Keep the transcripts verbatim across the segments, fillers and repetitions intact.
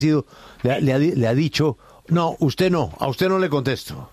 sido, le, ha- le ha, di- le ha dicho, no, usted no, a usted no le contesto?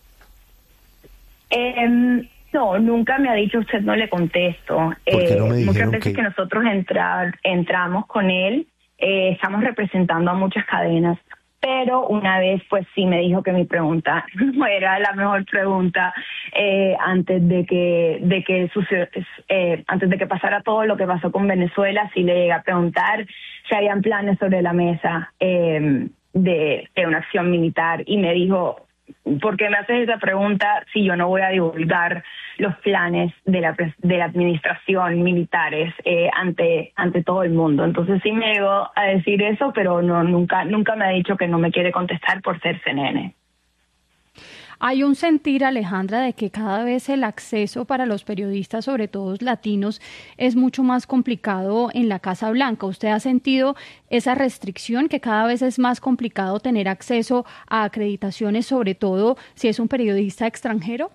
Em, no, nunca me ha dicho usted no le contesto. ¿Por qué no Eh, me muchas dijeron veces que- que nosotros entrar, entramos con él, eh, estamos representando a muchas cadenas, pero una vez pues sí me dijo que mi pregunta no era la mejor pregunta eh, antes de que de que suce- eh, antes de que pasara todo lo que pasó con Venezuela. Sí le llegué a preguntar si habían planes sobre la mesa eh, de, de una acción militar, y me dijo: ¿por qué me haces esa pregunta si yo no voy a divulgar los planes de la pres- de la administración militares eh, ante ante todo el mundo? Entonces sí me llegó a decir eso, pero no nunca nunca me ha dicho que no me quiere contestar por ser C N N. Hay un sentir, Alejandra, de que cada vez el acceso para los periodistas, sobre todo latinos, es mucho más complicado en la Casa Blanca. ¿Usted ha sentido esa restricción, que cada vez es más complicado tener acceso a acreditaciones, sobre todo si es un periodista extranjero?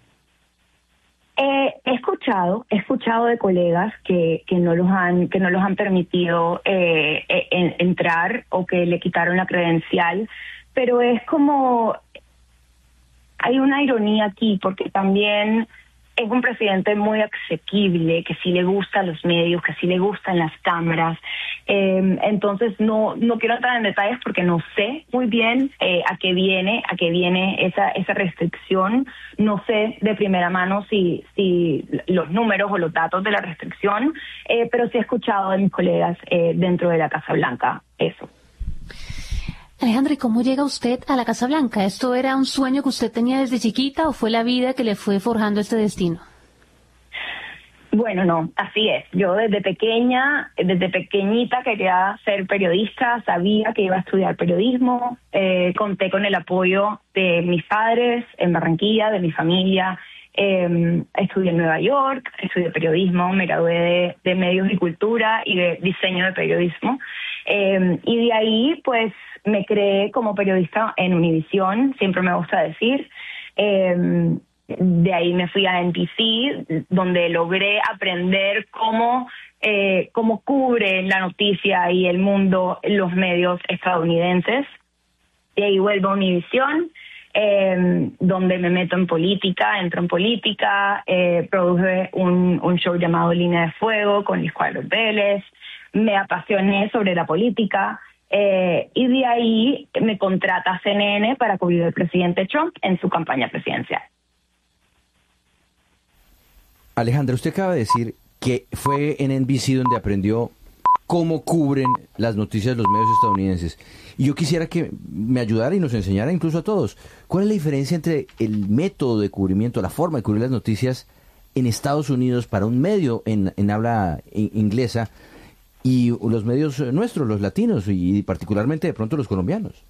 Eh, he escuchado, he escuchado de colegas que, que no los han, que no los han permitido eh, eh, en- entrar, o que le quitaron la credencial, pero es como, hay una ironía aquí, porque también es un presidente muy asequible, que sí le gustan los medios, que sí le gustan las cámaras. Eh, entonces no no quiero entrar en detalles porque no sé muy bien eh, a qué viene a qué viene esa esa restricción. No sé de primera mano si si los números o los datos de la restricción, eh, pero sí he escuchado de mis colegas eh, dentro de la Casa Blanca eso. Alejandra, ¿y cómo llega usted a la Casa Blanca? ¿Esto era un sueño que usted tenía desde chiquita o fue la vida que le fue forjando este destino? Bueno, no, así es. Yo desde pequeña, desde pequeñita quería ser periodista, sabía que iba a estudiar periodismo, eh, conté con el apoyo de mis padres en Barranquilla, de mi familia. Eh, estudié en Nueva York, estudié periodismo, me gradué de, de medios y cultura y de diseño de periodismo. Eh, y de ahí, pues, me creé como periodista en Univisión, siempre me gusta decir. Eh, de ahí me fui a N B C, donde logré aprender cómo, eh, cómo cubre la noticia y el mundo los medios estadounidenses. De ahí vuelvo a Univisión, eh, donde me meto en política, entro en política, eh, produje un, un show llamado Línea de Fuego con Luis Cuadros Vélez, me apasioné sobre la política, eh, y de ahí me contrata C N N para cubrir al presidente Trump en su campaña presidencial. Alejandra, usted acaba de decir que fue en N B C donde aprendió cómo cubren las noticias los medios estadounidenses. Y yo quisiera que me ayudara y nos enseñara incluso a todos. ¿Cuál es la diferencia entre el método de cubrimiento, la forma de cubrir las noticias en Estados Unidos para un medio en, en habla in- inglesa y los medios nuestros, los latinos y particularmente de pronto los colombianos?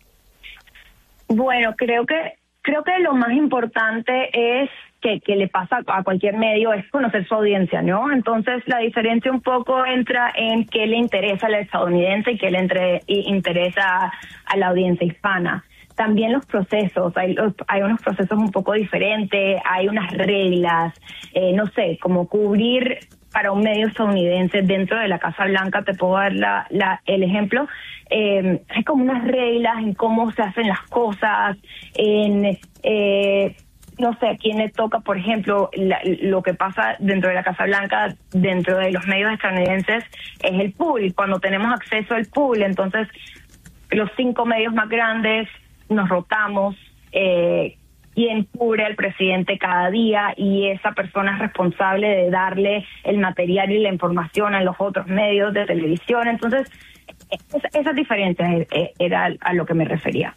Bueno, creo que creo que lo más importante es que, que le pasa a cualquier medio es conocer su audiencia, ¿no? Entonces la diferencia un poco entra en qué le interesa al estadounidense y qué le entre, y interesa a la audiencia hispana. También los procesos, hay, hay unos procesos un poco diferentes, hay unas reglas, eh, no sé, como cubrir para un medio estadounidense dentro de la Casa Blanca, te puedo dar la, la, el ejemplo. Eh, hay como unas reglas en cómo se hacen las cosas, en, eh, no sé, a quién le toca, por ejemplo, la, lo que pasa dentro de la Casa Blanca, dentro de los medios estadounidenses, es el pool. Cuando tenemos acceso al pool, entonces los cinco medios más grandes nos rotamos, eh, quién cubre al presidente cada día, y esa persona es responsable de darle el material y la información a los otros medios de televisión. Entonces, esa, esa diferencia era a lo que me refería.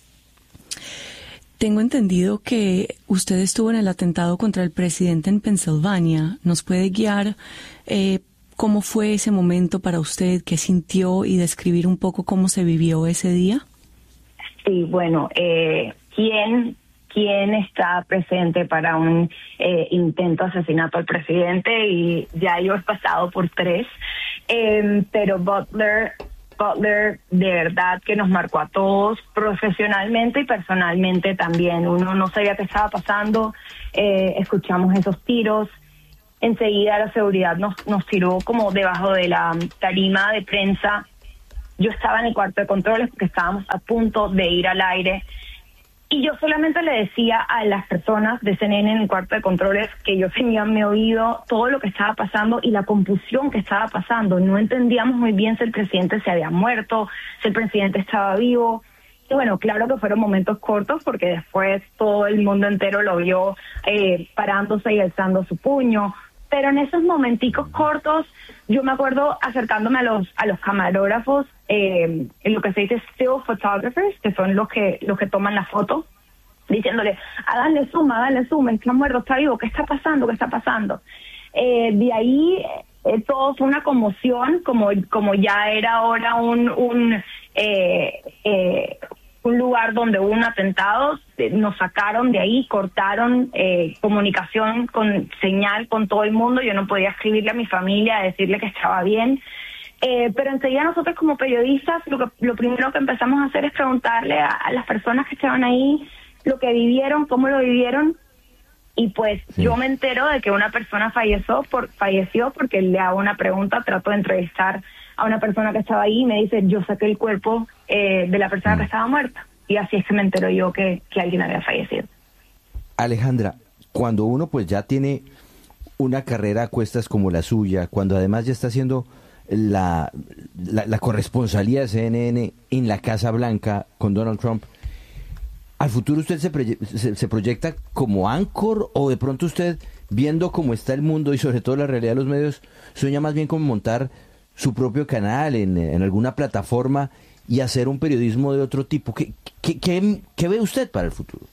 Tengo entendido que usted estuvo en el atentado contra el presidente en Pensilvania. ¿Nos puede guiar eh, cómo fue ese momento para usted, qué sintió y describir un poco cómo se vivió ese día? Sí, bueno, eh, ¿quién... quién está presente para un eh, intento de asesinato al presidente? Y ya yo he pasado por tres, eh, pero Butler, Butler de verdad que nos marcó a todos, profesionalmente y personalmente también. Uno no sabía qué estaba pasando, eh, escuchamos esos tiros, enseguida la seguridad nos, nos tiró como debajo de la tarima de prensa, yo estaba en el cuarto de controles porque estábamos a punto de ir al aire. Y yo solamente le decía a las personas de C N N en el cuarto de controles que yo tenía en mi oído todo lo que estaba pasando y la confusión que estaba pasando. No entendíamos muy bien si el presidente se había muerto, si el presidente estaba vivo. Y bueno, claro que fueron momentos cortos porque después todo el mundo entero lo vio eh, parándose y alzando su puño. Pero en esos momenticos cortos, yo me acuerdo acercándome a los a los camarógrafos, eh, en lo que se dice still photographers, que son los que los que toman la foto, diciéndole, háganle zoom, háganle zoom, está muerto, está vivo, ¿qué está pasando? ¿Qué está pasando? Eh, de ahí eh, todo fue una conmoción, como como ya era ahora un un eh, eh, un lugar donde hubo un atentado, nos sacaron de ahí, cortaron eh, comunicación con señal con todo el mundo, yo no podía escribirle a mi familia, decirle que estaba bien, eh, pero enseguida nosotros como periodistas lo, que, lo primero que empezamos a hacer es preguntarle a, a las personas que estaban ahí lo que vivieron, cómo lo vivieron, y pues sí. Yo me entero de que una persona falleció, por, falleció porque le hago una pregunta, trato de entrevistar a una persona que estaba ahí y me dice, yo saqué el cuerpo eh, de la persona que estaba muerta. Y así es que me entero yo que, que alguien había fallecido. Alejandra, cuando uno pues ya tiene una carrera a cuestas como la suya, cuando además ya está haciendo la, la, la corresponsalía de C N N en la Casa Blanca con Donald Trump, ¿al futuro usted se, proye- se, se proyecta como anchor o de pronto usted, viendo cómo está el mundo y sobre todo la realidad de los medios, sueña más bien como montar su propio canal en, en alguna plataforma y hacer un periodismo de otro tipo? ¿Qué, qué, qué, qué ve usted para el futuro?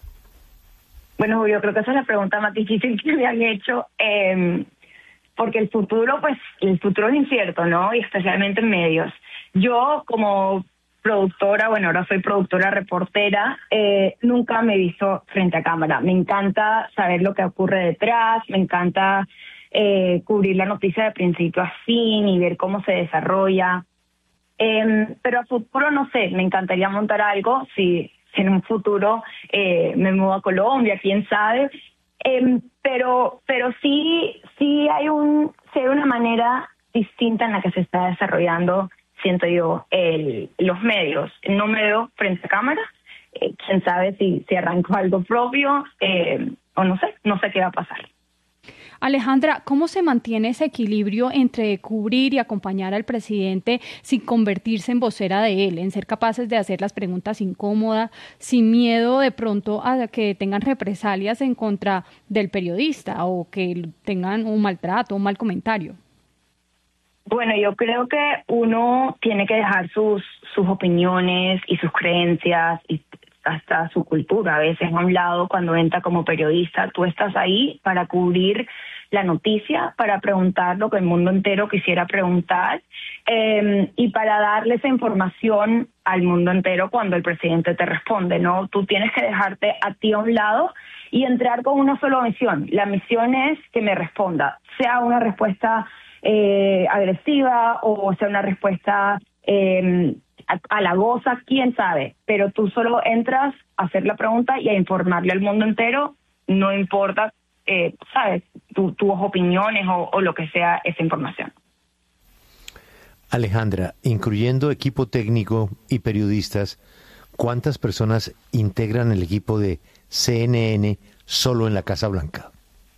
Bueno, yo creo que esa es la pregunta más difícil que me han hecho, eh, porque el futuro, pues, el futuro es incierto, ¿no? Y especialmente en medios. Yo, como productora, bueno, ahora soy productora reportera, eh, nunca me he visto frente a cámara. Me encanta saber lo que ocurre detrás, me encanta eh, cubrir la noticia de principio a fin y ver cómo se desarrolla. Eh, pero a futuro, no sé, me encantaría montar algo, si, si en un futuro eh, me mudo a Colombia, quién sabe. Eh, pero pero sí sí hay un sí hay una manera distinta en la que se está desarrollando, siento yo, el, los medios. No me veo frente a cámara, eh, quién sabe si, si arranco algo propio eh, o no sé, no sé qué va a pasar. Alejandra, ¿cómo se mantiene ese equilibrio entre cubrir y acompañar al presidente sin convertirse en vocera de él, en ser capaces de hacer las preguntas incómodas, sin miedo de pronto a que tengan represalias en contra del periodista o que tengan un maltrato, un mal comentario? Bueno, yo creo que uno tiene que dejar sus, sus opiniones y sus creencias y hasta su cultura a veces a un lado cuando entra como periodista. Tú estás ahí para cubrir la noticia, para preguntar lo que el mundo entero quisiera preguntar eh, y para darle esa información al mundo entero cuando el presidente te responde, ¿no? Tú tienes que dejarte a ti a un lado y entrar con una sola misión. La misión es que me responda, sea una respuesta eh, agresiva o sea una respuesta eh, halagosa, quién sabe, pero tú solo entras a hacer la pregunta y a informarle al mundo entero, no importa, eh, sabes, tu, tus opiniones o, o lo que sea esa información. Alejandra, incluyendo equipo técnico y periodistas, ¿cuántas personas integran el equipo de C N N solo en la Casa Blanca?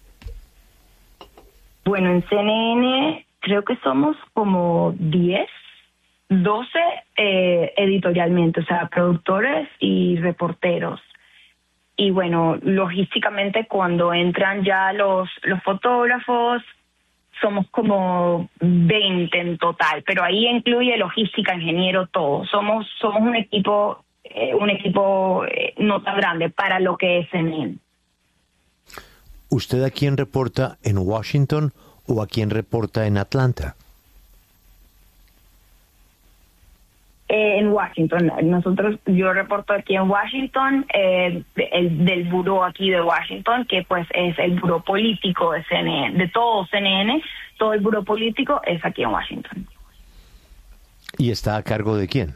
Bueno, en C N N creo que somos como diez, doce eh, editorialmente, o sea, productores y reporteros. Y bueno, logísticamente cuando entran ya los, los fotógrafos, somos como veinte en total, pero ahí incluye logística, ingeniero, todo. Somos somos un equipo eh, un equipo eh, no tan grande para lo que es C N N. ¿Usted a quién reporta en Washington o a quién reporta en Atlanta? Eh, en Washington. Nosotros, yo reporto aquí en Washington, eh, el, del buró aquí de Washington, que pues es el buró político de C N N, de todo C N N, todo el buró político es aquí en Washington. ¿Y está a cargo de quién?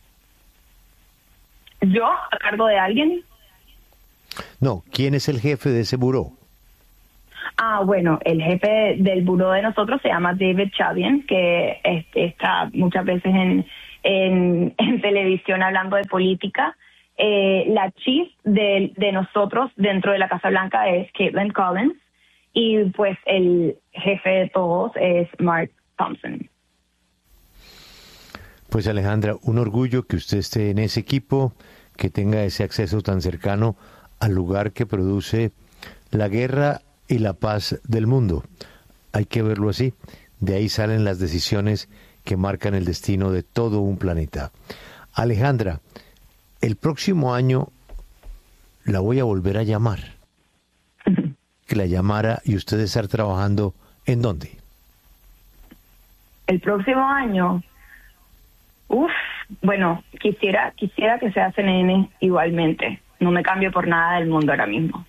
¿Yo? ¿A cargo de alguien? No, ¿quién es el jefe de ese buró? Ah, bueno, el jefe del buró de nosotros se llama David Chalian, que este, está muchas veces en en, en televisión hablando de política. Eh, la chief de, de nosotros dentro de la Casa Blanca es Caitlin Collins y pues el jefe de todos es Mark Thompson. Pues Alejandra, un orgullo que usted esté en ese equipo, que tenga ese acceso tan cercano al lugar que produce la guerra y la paz del mundo. Hay que verlo así. De ahí salen las decisiones que marcan el destino de todo un planeta. Alejandra, el próximo año la voy a volver a llamar. Que la llamara y usted estar trabajando ¿en dónde? El próximo año, uf, bueno, quisiera quisiera que sea C N N igualmente. No me cambio por nada del mundo ahora mismo.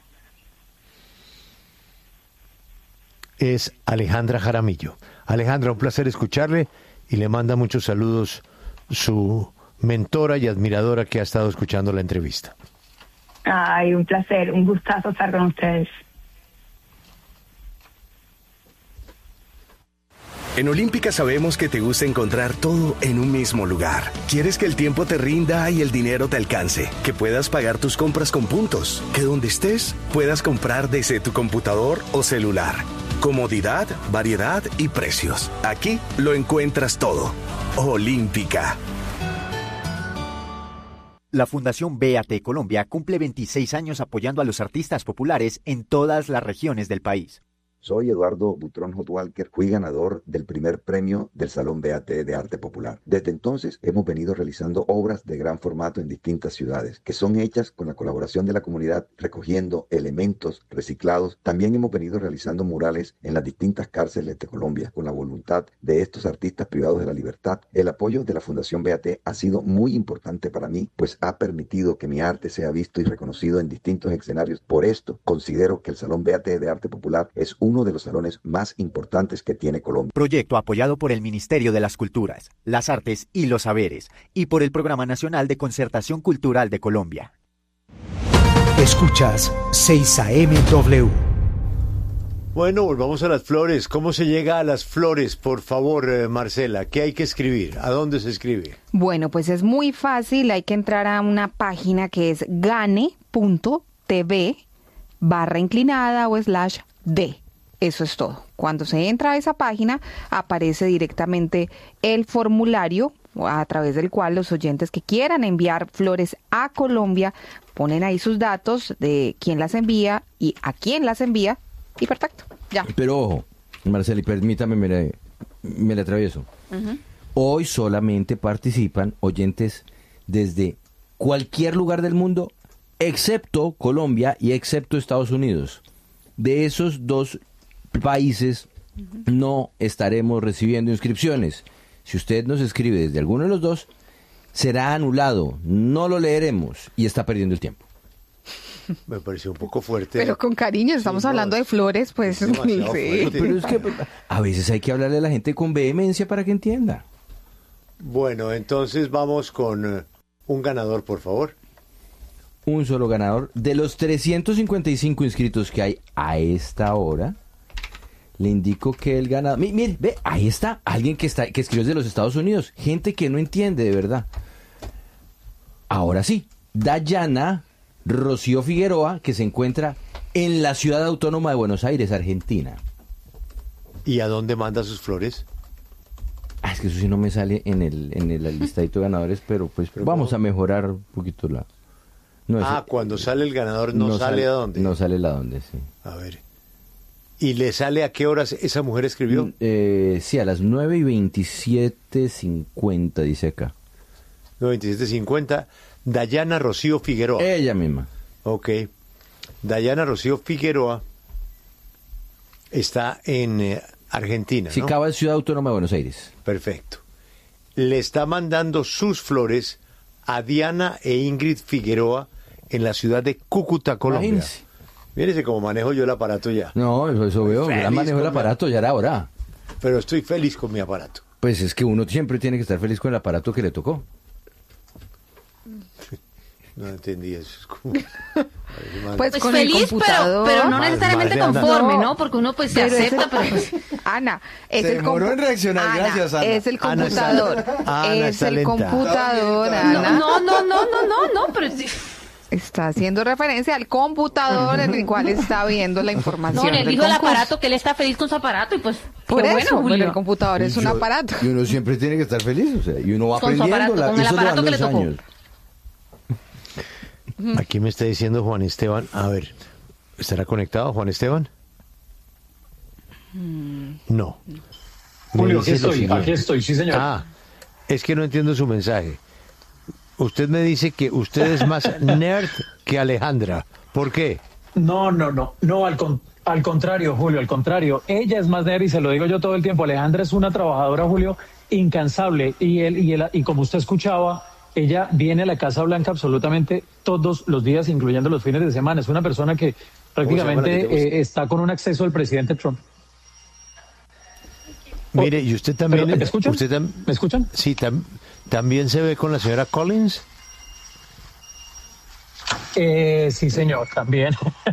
Es Alejandra Jaramillo. Alejandra, un placer escucharle y le manda muchos saludos su mentora y admiradora que ha estado escuchando la entrevista. Ay, un placer, un gustazo estar con ustedes. En Olímpica sabemos que te gusta encontrar todo en un mismo lugar. Quieres que el tiempo te rinda y el dinero te alcance, que puedas pagar tus compras con puntos, que donde estés puedas comprar desde tu computador o celular. Comodidad, variedad y precios. Aquí lo encuentras todo. Olímpica. La Fundación B A T Colombia cumple veintiséis años apoyando a los artistas populares en todas las regiones del país. Soy Eduardo Butrón Hot Walker, fui ganador del primer premio del Salón B A T de Arte Popular. Desde entonces hemos venido realizando obras de gran formato en distintas ciudades, que son hechas con la colaboración de la comunidad, recogiendo elementos reciclados. También hemos venido realizando murales en las distintas cárceles de Colombia, con la voluntad de estos artistas privados de la libertad. El apoyo de la Fundación B A T ha sido muy importante para mí, pues ha permitido que mi arte sea visto y reconocido en distintos escenarios. Por esto, considero que el Salón B A T de Arte Popular es un uno de los salones más importantes que tiene Colombia. Proyecto apoyado por el Ministerio de las Culturas, las Artes y los Saberes y por el Programa Nacional de Concertación Cultural de Colombia. Escuchas seis A M W. Bueno, volvamos a las flores. ¿Cómo se llega a las flores? Por favor, eh, Marcela, ¿qué hay que escribir? ¿A dónde se escribe? Bueno, pues es muy fácil. Hay que entrar a una página que es gane punto t v barra inclinada o slash d. Eso es todo. Cuando se entra a esa página, aparece directamente el formulario a través del cual los oyentes que quieran enviar flores a Colombia ponen ahí sus datos de quién las envía y a quién las envía y perfecto, ya. Pero ojo, Marcela, y permítame, me, me le atravieso. Uh-huh. Hoy solamente participan oyentes desde cualquier lugar del mundo, excepto Colombia y excepto Estados Unidos. De esos dos países no estaremos recibiendo inscripciones. Si usted nos escribe desde alguno de los dos, será anulado, no lo leeremos y está perdiendo el tiempo. Me pareció un poco fuerte. Pero con cariño, estamos sí, hablando no, de flores, pues sí. Pero es que a veces hay que hablarle a la gente con vehemencia para que entienda. Bueno, entonces vamos con uh, un ganador, por favor. Un solo ganador. De los trescientos cincuenta y cinco inscritos que hay a esta hora, le indico que el ganador... Mire, mire, ve, ahí está, alguien que está que escribió desde los Estados Unidos. Gente que no entiende, de verdad. Ahora sí, Dayana Rocío Figueroa, que se encuentra en la ciudad autónoma de Buenos Aires, Argentina. ¿Y a dónde manda sus flores? Ah, es que eso sí no me sale en el en el listadito de ganadores, pero pues pero vamos ¿cómo? a mejorar un poquito la... No, ah, eso, cuando sale el ganador no, no sale, sale a dónde. No sale la dónde, sí. A ver. ¿Y le sale a qué horas esa mujer escribió? Eh, sí, a las nueve y veintisiete cincuenta, dice acá. nueve y veintisiete cincuenta. Dayana Rocío Figueroa. Ella misma. Ok. Dayana Rocío Figueroa está en eh, Argentina, sí, ¿no? Cava, Ciudad Autónoma de Buenos Aires. Perfecto. Le está mandando sus flores a Diana e Ingrid Figueroa en la ciudad de Cúcuta, Colombia. Imagínese. Mírese cómo manejo yo el aparato ya. No, eso, eso veo, ya manejo el aparato, ya era hora. Pero estoy feliz con mi aparato. Pues es que uno siempre tiene que estar feliz con el aparato que le tocó. No entendí eso. Es como... Pues, Pues con feliz, el computador. pero, pero no Más- necesariamente más de conforme, Ana. ¿no? Porque uno pues se Pero es acepta, el- pero pues... Ana, es Se el demoró compu- en reaccionar, Ana, gracias, Ana. Es el Ana está- computador. Ana es está el lenta. computador, Está bien, Ana. No, no, no, no, no, no, pero sí. Está haciendo referencia al computador en el cual está viendo la información. No, le del dijo el concurso. aparato que él está feliz con su aparato y pues... Por qué eso, bueno, pero Julio. el computador es Y un yo- aparato. Y uno siempre tiene que estar feliz, o sea, y uno va Con su aprendiendo. aparato, con el eso aparato llevan que le los tocó. años. Aquí me está diciendo Juan Esteban. A ver, ¿estará conectado Juan Esteban? No. Me Julio, aquí dice lo estoy, siguiente. aquí estoy, sí señor. Ah, es que no entiendo su mensaje. Usted me dice que usted es más nerd que Alejandra. ¿Por qué? No, no, no, no, al, con- al contrario, Julio, al contrario. Ella es más nerd y se lo digo yo todo el tiempo. Alejandra es una trabajadora, Julio, incansable. Y, él, y, él, y como usted escuchaba, ella viene a la Casa Blanca absolutamente todos los días, incluyendo los fines de semana. Es una persona que prácticamente que te gusta? eh, está con un acceso al presidente Trump. Mire, y usted también... Pero, ¿me escuchan? Usted tam- ¿Me escuchan? Sí, tam- también se ve con la señora Collins. Eh, sí, señor, también.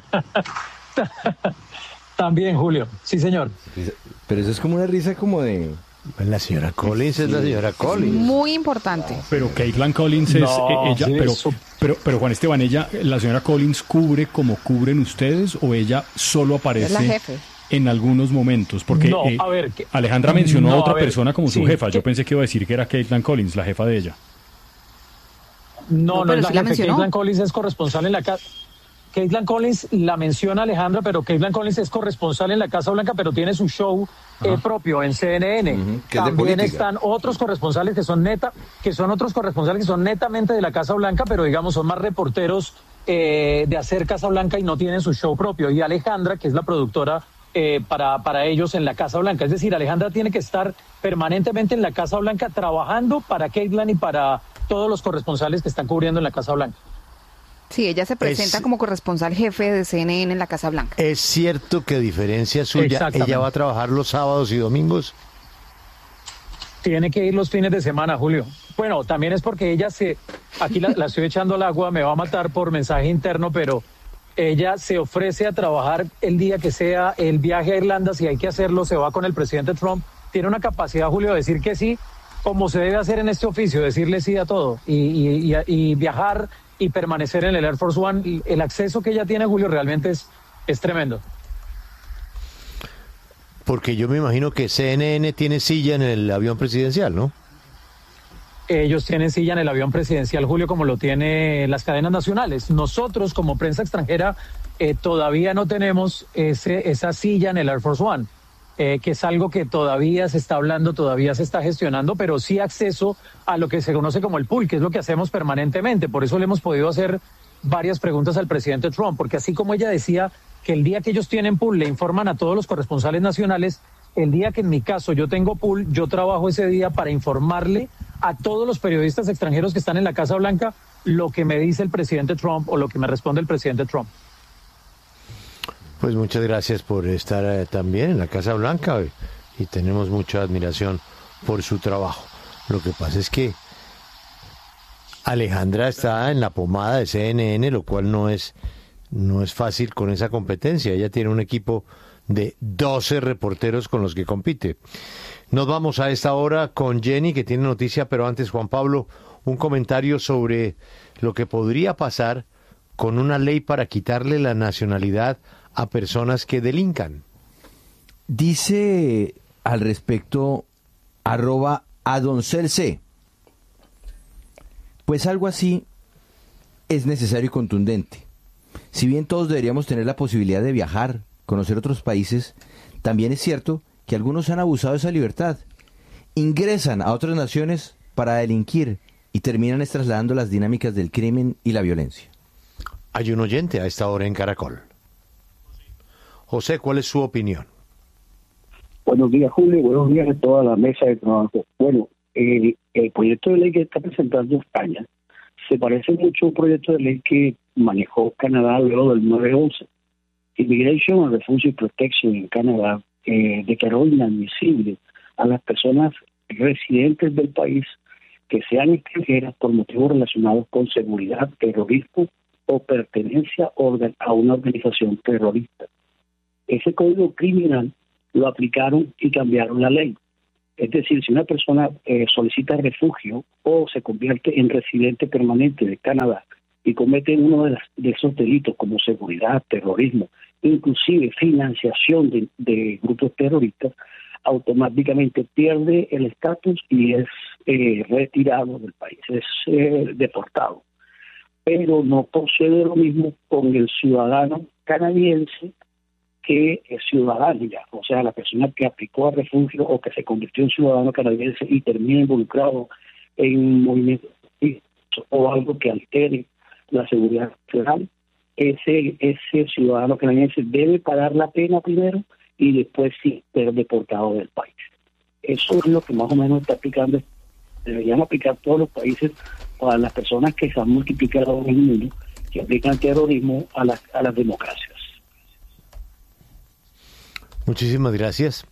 También, Julio. Sí, señor. Pero eso es como una risa como de... La señora Collins es la señora Collins. Muy importante. Pero Caitlin Collins es No, eh, ella, sí, pero, eso- pero, pero Juan Esteban, ella, la señora Collins cubre como cubren ustedes o ella solo aparece Es la jefe. en algunos momentos, porque No, eh, a ver, que- Alejandra mencionó no, a a otra ver, persona como su sí, jefa. Yo que- pensé que iba a decir que era Caitlin Collins, la jefa de ella. No, No, no, pero es la sí la jefe. mencionó. Caitlin Collins es corresponsal en la casa. Caitlin Collins la menciona Alejandra, pero Caitlin Collins es corresponsal en la Casa Blanca, pero tiene su show eh, propio en C N N. Ujú, que es de También política. están otros corresponsales que son neta, que son otros corresponsales que son netamente de la Casa Blanca, pero digamos son más reporteros eh, de hacer Casa Blanca y no tienen su show propio. Y Alejandra, que es la productora eh, para, para ellos en la Casa Blanca. Es decir, Alejandra tiene que estar permanentemente en la Casa Blanca trabajando para Caitlin y para todos los corresponsales que están cubriendo en la Casa Blanca. Sí, ella se presenta Es- como corresponsal jefe de C N N en la Casa Blanca. ¿Es cierto que a diferencia suya, Exactamente. ella va a trabajar los sábados y domingos? Tiene que ir los fines de semana, Julio. Bueno, también es porque ella se... Aquí la, la estoy echando al agua, me va a matar por mensaje interno, pero ella se ofrece a trabajar el día que sea el viaje a Irlanda, si hay que hacerlo, se va con el presidente Trump. Tiene una capacidad, Julio, de decir que sí, como se debe hacer en este oficio, decirle sí a todo y, y, y, y viajar y permanecer en el Air Force One. Y el acceso que ella tiene, Julio, realmente es, es tremendo. Porque yo me imagino que C N N tiene silla en el avión presidencial, ¿no? Ellos tienen silla en el avión presidencial, Julio, como lo tienen las cadenas nacionales. Nosotros, como prensa extranjera, eh, todavía no tenemos ese, esa silla en el Air Force One, eh, que es algo que todavía se está hablando, todavía se está gestionando, pero sí acceso a lo que se conoce como el pool, que es lo que hacemos permanentemente. Por eso le hemos podido hacer varias preguntas al presidente Trump, porque así como ella decía que el día que ellos tienen pool le informan a todos los corresponsales nacionales, el día que en mi caso yo tengo pool, yo trabajo ese día para informarle a todos los periodistas extranjeros que están en la Casa Blanca lo que me dice el presidente Trump o lo que me responde el presidente Trump. Pues muchas gracias por estar eh, también en la Casa Blanca eh, y tenemos mucha admiración por su trabajo. Lo que pasa es que Alejandra está en la pomada de C N N, lo cual no es, no es fácil con esa competencia. Ella tiene un equipo de doce reporteros con los que compite. Nos vamos a esta hora con Jenny, que tiene noticia, pero antes, Juan Pablo, un comentario sobre lo que podría pasar con una ley para quitarle la nacionalidad a personas que delincan. Dice al respecto arroba adoncelc. Pues algo así es necesario y contundente. Si bien todos deberíamos tener la posibilidad de viajar, conocer otros países, también es cierto que algunos han abusado de esa libertad. Ingresan a otras naciones para delinquir y terminan trasladando las dinámicas del crimen y la violencia. Hay un oyente a esta hora en Caracol. José, ¿cuál es su opinión? Buenos días, Julio. Buenos días a toda la mesa de trabajo. Bueno, el, el proyecto de ley que está presentando España se parece mucho a un proyecto de ley que manejó Canadá luego del nueve once. Immigration and Refugee Protection en Canadá eh, declaró inadmisible a las personas residentes del país que sean extranjeras por motivos relacionados con seguridad, terrorismo o pertenencia a una organización terrorista. Ese código criminal lo aplicaron y cambiaron la ley. Es decir, si una persona eh, solicita refugio o se convierte en residente permanente de Canadá y comete uno de, las, de esos delitos como seguridad, terrorismo, inclusive financiación de, de grupos terroristas, automáticamente pierde el estatus y es eh, retirado del país, es eh, deportado. Pero no procede lo mismo con el ciudadano canadiense que es ciudadano ya, o sea, la persona que aplicó a refugio o que se convirtió en ciudadano canadiense y termina involucrado en movimientos o algo que altere la seguridad nacional, ese, ese ciudadano canadiense debe pagar la pena primero y después sí ser deportado del país. Eso es lo que más o menos está aplicando, deberían aplicar todos los países para las personas que se han multiplicado en el mundo, que aplican terrorismo a las, a las democracias. Muchísimas gracias.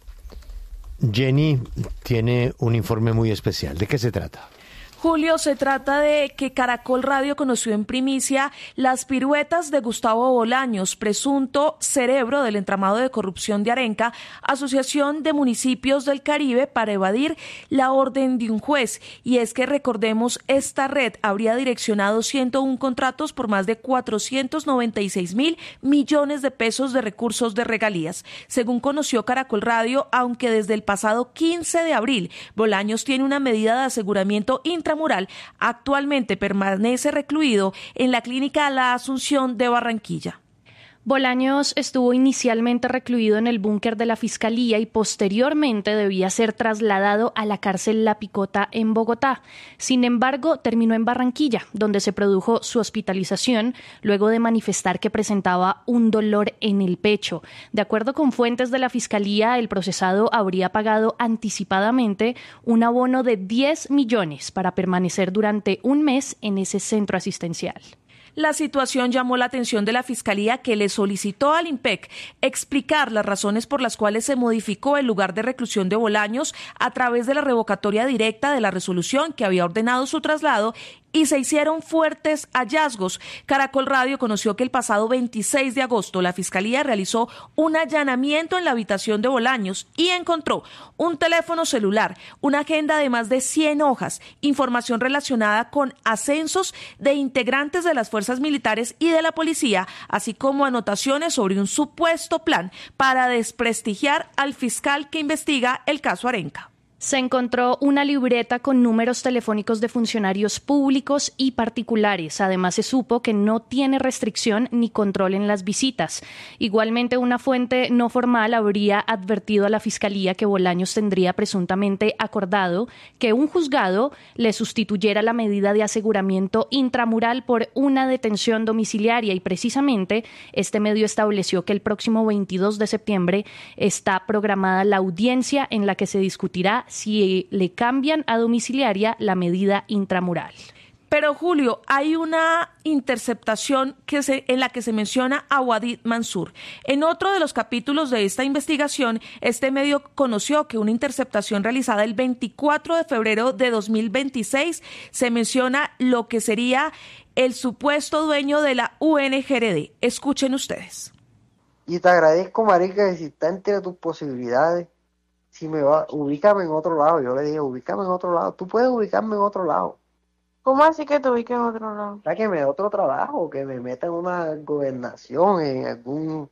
Jenny tiene un informe muy especial. ¿De qué se trata? Julio, se trata de que Caracol Radio conoció en primicia las piruetas de Gustavo Bolaños, presunto cerebro del entramado de corrupción de Arenca, asociación de municipios del Caribe para evadir la orden de un juez. Y es que recordemos, esta red habría direccionado ciento uno contratos por más de cuatrocientos noventa y seis mil millones de pesos de recursos de regalías. Según conoció Caracol Radio, aunque desde el pasado quince de abril Bolaños tiene una medida de aseguramiento intramural, actualmente permanece recluido en la clínica La Asunción de Barranquilla. Bolaños estuvo inicialmente recluido en el búnker de la Fiscalía y posteriormente debía ser trasladado a la cárcel La Picota en Bogotá. Sin embargo, terminó en Barranquilla, donde se produjo su hospitalización luego de manifestar que presentaba un dolor en el pecho. De acuerdo con fuentes de la Fiscalía, el procesado habría pagado anticipadamente un abono de diez millones para permanecer durante un mes en ese centro asistencial. La situación llamó la atención de la Fiscalía, que le solicitó al IMPEC explicar las razones por las cuales se modificó el lugar de reclusión de Bolaños a través de la revocatoria directa de la resolución que había ordenado su traslado, y se hicieron fuertes hallazgos. Caracol Radio conoció que el pasado veintiséis de agosto la Fiscalía realizó un allanamiento en la habitación de Bolaños y encontró un teléfono celular, una agenda de más de cien hojas, información relacionada con ascensos de integrantes de las fuerzas militares y de la policía, así como anotaciones sobre un supuesto plan para desprestigiar al fiscal que investiga el caso Arenca. Se encontró una libreta con números telefónicos de funcionarios públicos y particulares. Además, se supo que no tiene restricción ni control en las visitas. Igualmente, una fuente no formal habría advertido a la Fiscalía que Bolaños tendría presuntamente acordado que un juzgado le sustituyera la medida de aseguramiento intramural por una detención domiciliaria, y precisamente este medio estableció que el próximo veintidós de septiembre está programada la audiencia en la que se discutirá si le cambian a domiciliaria la medida intramural. Pero, Julio, hay una interceptación que se, en la que se menciona a Wadid Mansur. En otro de los capítulos de esta investigación, este medio conoció que una interceptación realizada el veinticuatro de febrero de dos mil veintiséis se menciona lo que sería el supuesto dueño de la U N G R D. Escuchen ustedes. Y te agradezco, marica, que si está entre tus posibilidades, si me va, ubícame en otro lado. Yo le dije, ubícame en otro lado. Tú puedes ubicarme en otro lado. ¿Cómo así que te ubiques en otro lado? Para que me dé otro trabajo, que me meta en una gobernación, en algún,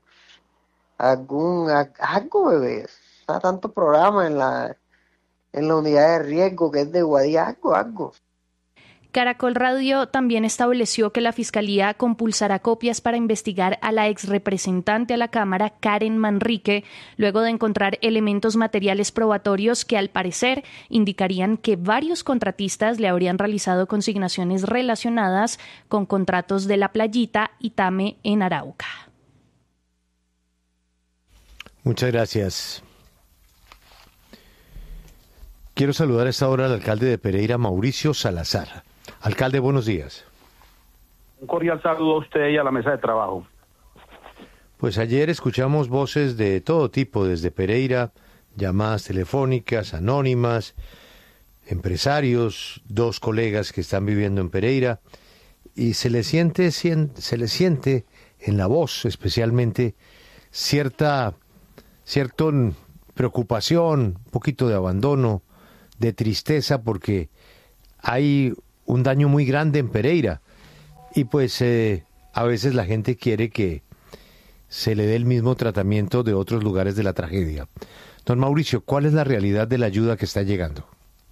algún, algo, bebé. Está tanto programa en la, en la unidad de riesgo que es de Guadía, algo, algo. Caracol Radio también estableció que la Fiscalía compulsará copias para investigar a la exrepresentante a la Cámara, Karen Manrique, luego de encontrar elementos materiales probatorios que, al parecer, indicarían que varios contratistas le habrían realizado consignaciones relacionadas con contratos de La Playita y Tame en Arauca. Muchas gracias. Quiero saludar a esta hora al alcalde de Pereira, Mauricio Salazar. Alcalde, buenos días. Un cordial saludo a usted y a la mesa de trabajo. Pues ayer escuchamos voces de todo tipo desde Pereira, llamadas telefónicas, anónimas, empresarios, dos colegas que están viviendo en Pereira, y se le siente, se le siente en la voz especialmente cierta, cierta preocupación, un poquito de abandono, de tristeza, porque hay un daño muy grande en Pereira, y pues eh, a veces la gente quiere que se le dé el mismo tratamiento de otros lugares de la tragedia. Don Mauricio, ¿cuál es la realidad de la ayuda que está llegando?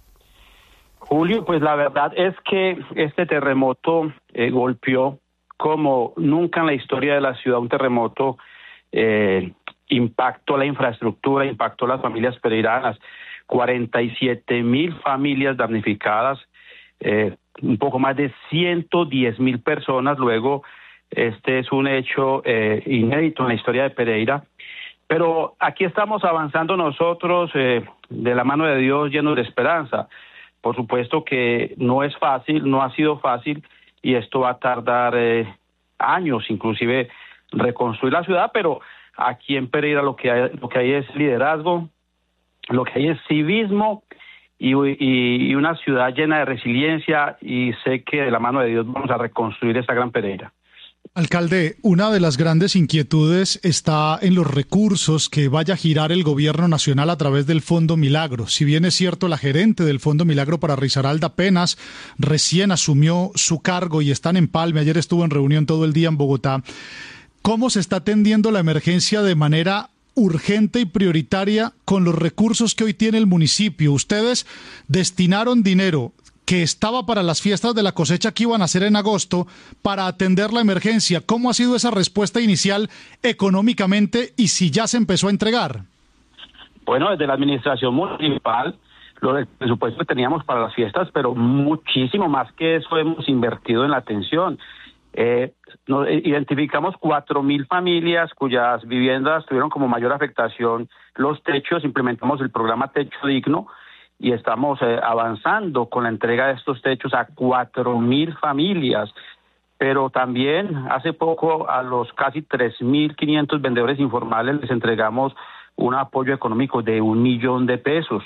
Julio, pues la verdad es que este terremoto eh, golpeó como nunca en la historia de la ciudad. Un terremoto eh, impactó la infraestructura, impactó las familias pereiranas, cuarenta y siete mil familias damnificadas, eh, un poco más de ciento diez mil personas. Luego, este es un hecho eh, inédito en la historia de Pereira. Pero aquí estamos avanzando nosotros eh, de la mano de Dios, llenos de esperanza. Por supuesto que no es fácil, no ha sido fácil, y esto va a tardar eh, años, inclusive reconstruir la ciudad, pero aquí en Pereira lo que hay, lo que hay es liderazgo, lo que hay es civismo y, y, y una ciudad llena de resiliencia, y sé que de la mano de Dios vamos a reconstruir esta gran Pereira. Alcalde, una de las grandes inquietudes está en los recursos que vaya a girar el gobierno nacional a través del Fondo Milagro. Si bien es cierto, la gerente del Fondo Milagro para Risaralda apenas recién asumió su cargo y está en empalme, ayer estuvo en reunión todo el día en Bogotá, ¿cómo se está atendiendo la emergencia de manera urgente y prioritaria con los recursos que hoy tiene el municipio? Ustedes destinaron dinero que estaba para las fiestas de la cosecha que iban a hacer en agosto para atender la emergencia. ¿Cómo ha sido esa respuesta inicial económicamente y si ya se empezó a entregar? Bueno, desde la administración municipal, lo del presupuesto que teníamos para las fiestas, pero muchísimo más que eso hemos invertido en la atención. Eh, nos identificamos cuatro mil familias cuyas viviendas tuvieron como mayor afectación los techos. Implementamos el programa Techo Digno, y estamos eh, avanzando con la entrega de estos techos a cuatro mil familias, pero también hace poco a los casi tres mil quinientos vendedores informales les entregamos un apoyo económico de un millón de pesos.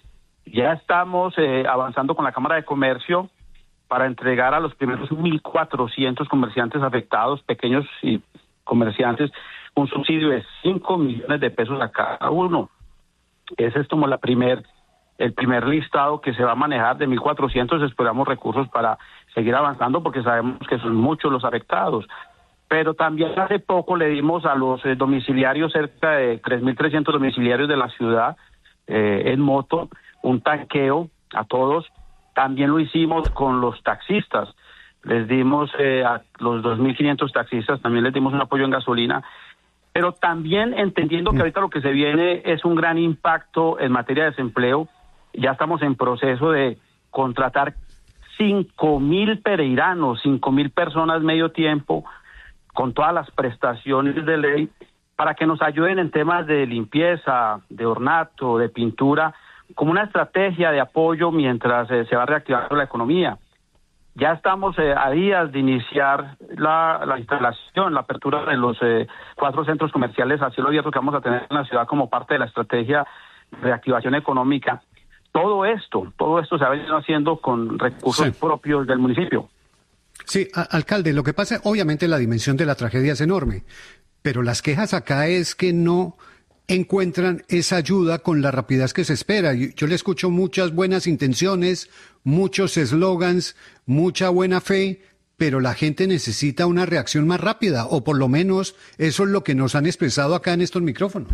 Ya estamos eh, avanzando con la Cámara de Comercio para entregar a los primeros mil cuatrocientos comerciantes afectados, pequeños y comerciantes, un subsidio de cinco millones de pesos a cada uno. Ese es como la primer el primer listado que se va a manejar de mil cuatrocientos. Esperamos recursos para seguir avanzando porque sabemos que son muchos los afectados. Pero también hace poco le dimos a los eh, domiciliarios, cerca de tres mil trescientos domiciliarios de la ciudad eh, en moto, un tanqueo a todos. También lo hicimos con los taxistas. Les dimos eh, a los dos mil quinientos taxistas, también les dimos un apoyo en gasolina. Pero también entendiendo que ahorita lo que se viene es un gran impacto en materia de desempleo. Ya estamos en proceso de contratar cinco mil pereiranos, cinco mil personas medio tiempo, con todas las prestaciones de ley, para que nos ayuden en temas de limpieza, de ornato, de pintura, como una estrategia de apoyo mientras eh, se va reactivando la economía. Ya estamos eh, a días de iniciar la, la instalación, la apertura de los eh, cuatro centros comerciales a cielo abierto que vamos a tener en la ciudad como parte de la estrategia de reactivación económica. Todo esto, todo esto se ha venido haciendo con recursos sí. propios del municipio. Sí, a- alcalde, lo que pasa, obviamente la dimensión de la tragedia es enorme, pero las quejas acá es que no encuentran esa ayuda con la rapidez que se espera. Yo, yo le escucho muchas buenas intenciones, muchos eslogans, mucha buena fe, pero la gente necesita una reacción más rápida, o por lo menos eso es lo que nos han expresado acá en estos micrófonos.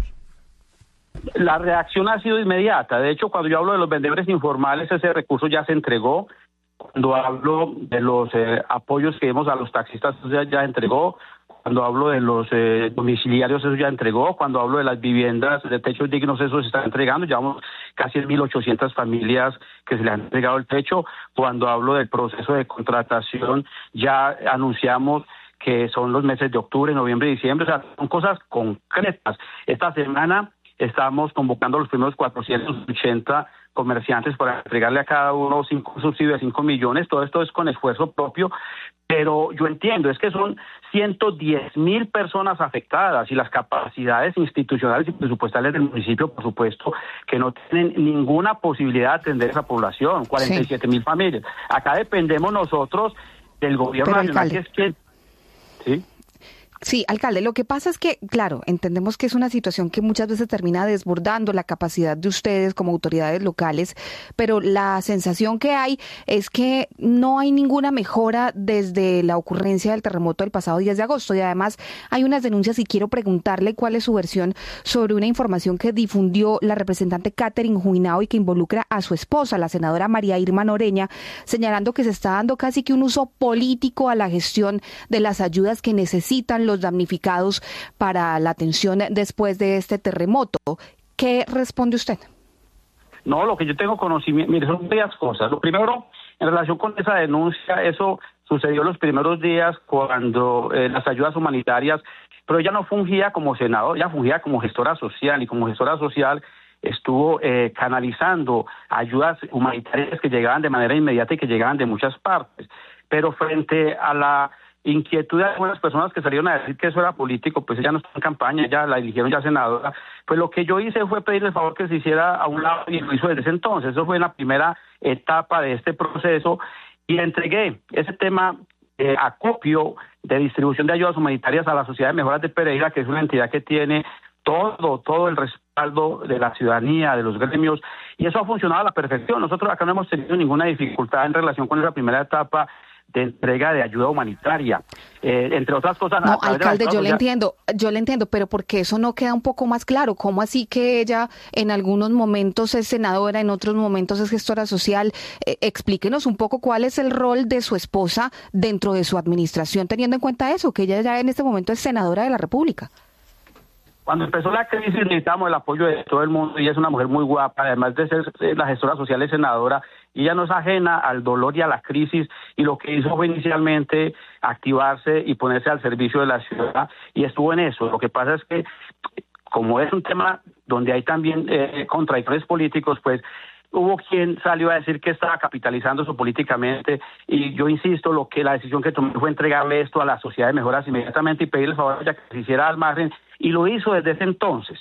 La reacción ha sido inmediata. De hecho, cuando yo hablo de los vendedores informales, ese recurso ya se entregó. Cuando hablo de los eh, apoyos que dimos a los taxistas, eso ya, ya entregó. Cuando hablo de los eh, domiciliarios, eso ya entregó. Cuando hablo de las viviendas de techos dignos, eso se está entregando. Llevamos casi mil ochocientas familias que se les han entregado el techo. Cuando hablo del proceso de contratación, ya anunciamos que son los meses de octubre, noviembre y diciembre. O sea, son cosas concretas. Esta semana estamos convocando a los primeros cuatrocientos ochenta comerciantes para entregarle a cada uno cinco subsidios de cinco millones. Todo esto es con esfuerzo propio, pero yo entiendo, es que son ciento diez mil personas afectadas y las capacidades institucionales y presupuestales del municipio, por supuesto, que no tienen ninguna posibilidad de atender a esa población, cuarenta y siete mil sí. familias. Acá dependemos nosotros del gobierno pero, nacional, alcalde, que es que... ¿sí? Sí, alcalde, lo que pasa es que, claro, entendemos que es una situación que muchas veces termina desbordando la capacidad de ustedes como autoridades locales, pero la sensación que hay es que no hay ninguna mejora desde la ocurrencia del terremoto del pasado diez de agosto y además hay unas denuncias y quiero preguntarle cuál es su versión sobre una información que difundió la representante Catherine Juinao y que involucra a su esposa, la senadora María Irma Noreña, señalando que se está dando casi que un uso político a la gestión de las ayudas que necesitan los damnificados para la atención después de este terremoto. ¿Qué responde usted? No, lo que yo tengo conocimiento, mire, son varias cosas. Lo primero, en relación con esa denuncia, eso sucedió los primeros días cuando eh, las ayudas humanitarias, pero ella no fungía como senador, ella fungía como gestora social y como gestora social estuvo eh, canalizando ayudas humanitarias que llegaban de manera inmediata y que llegaban de muchas partes. Pero frente a la inquietud de algunas personas que salieron a decir que eso era político, pues ella no está en campaña, ya la eligieron ya senadora, pues lo que yo hice fue pedirle el favor que se hiciera a un lado y lo hizo desde ese entonces. Eso fue en la primera etapa de este proceso y entregué ese tema eh, acopio de distribución de ayudas humanitarias a la Sociedad de Mejoras de Pereira, que es una entidad que tiene todo, todo el respaldo de la ciudadanía, de los gremios, y eso ha funcionado a la perfección. Nosotros acá no hemos tenido ninguna dificultad en relación con esa primera etapa de entrega de ayuda humanitaria, eh, entre otras cosas. No, alcalde, yo le entiendo, yo le entiendo, pero porque eso no queda un poco más claro. ¿Cómo así que ella en algunos momentos es senadora, en otros momentos es gestora social? Eh, explíquenos un poco cuál es el rol de su esposa dentro de su administración, teniendo en cuenta eso, que ella ya en este momento es senadora de la República. Cuando empezó la crisis necesitamos el apoyo de todo el mundo y es una mujer muy guapa, además de ser la gestora social y senadora, y ella no es ajena al dolor y a la crisis, y lo que hizo fue inicialmente activarse y ponerse al servicio de la ciudad, y estuvo en eso. Lo que pasa es que, como es un tema donde hay también eh, contradictores políticos, pues hubo quien salió a decir que estaba capitalizando eso políticamente, y yo insisto, lo que la decisión que tomé fue entregarle esto a la Sociedad de Mejoras inmediatamente y pedirle el favor a ella que se hiciera al margen, y lo hizo desde ese entonces.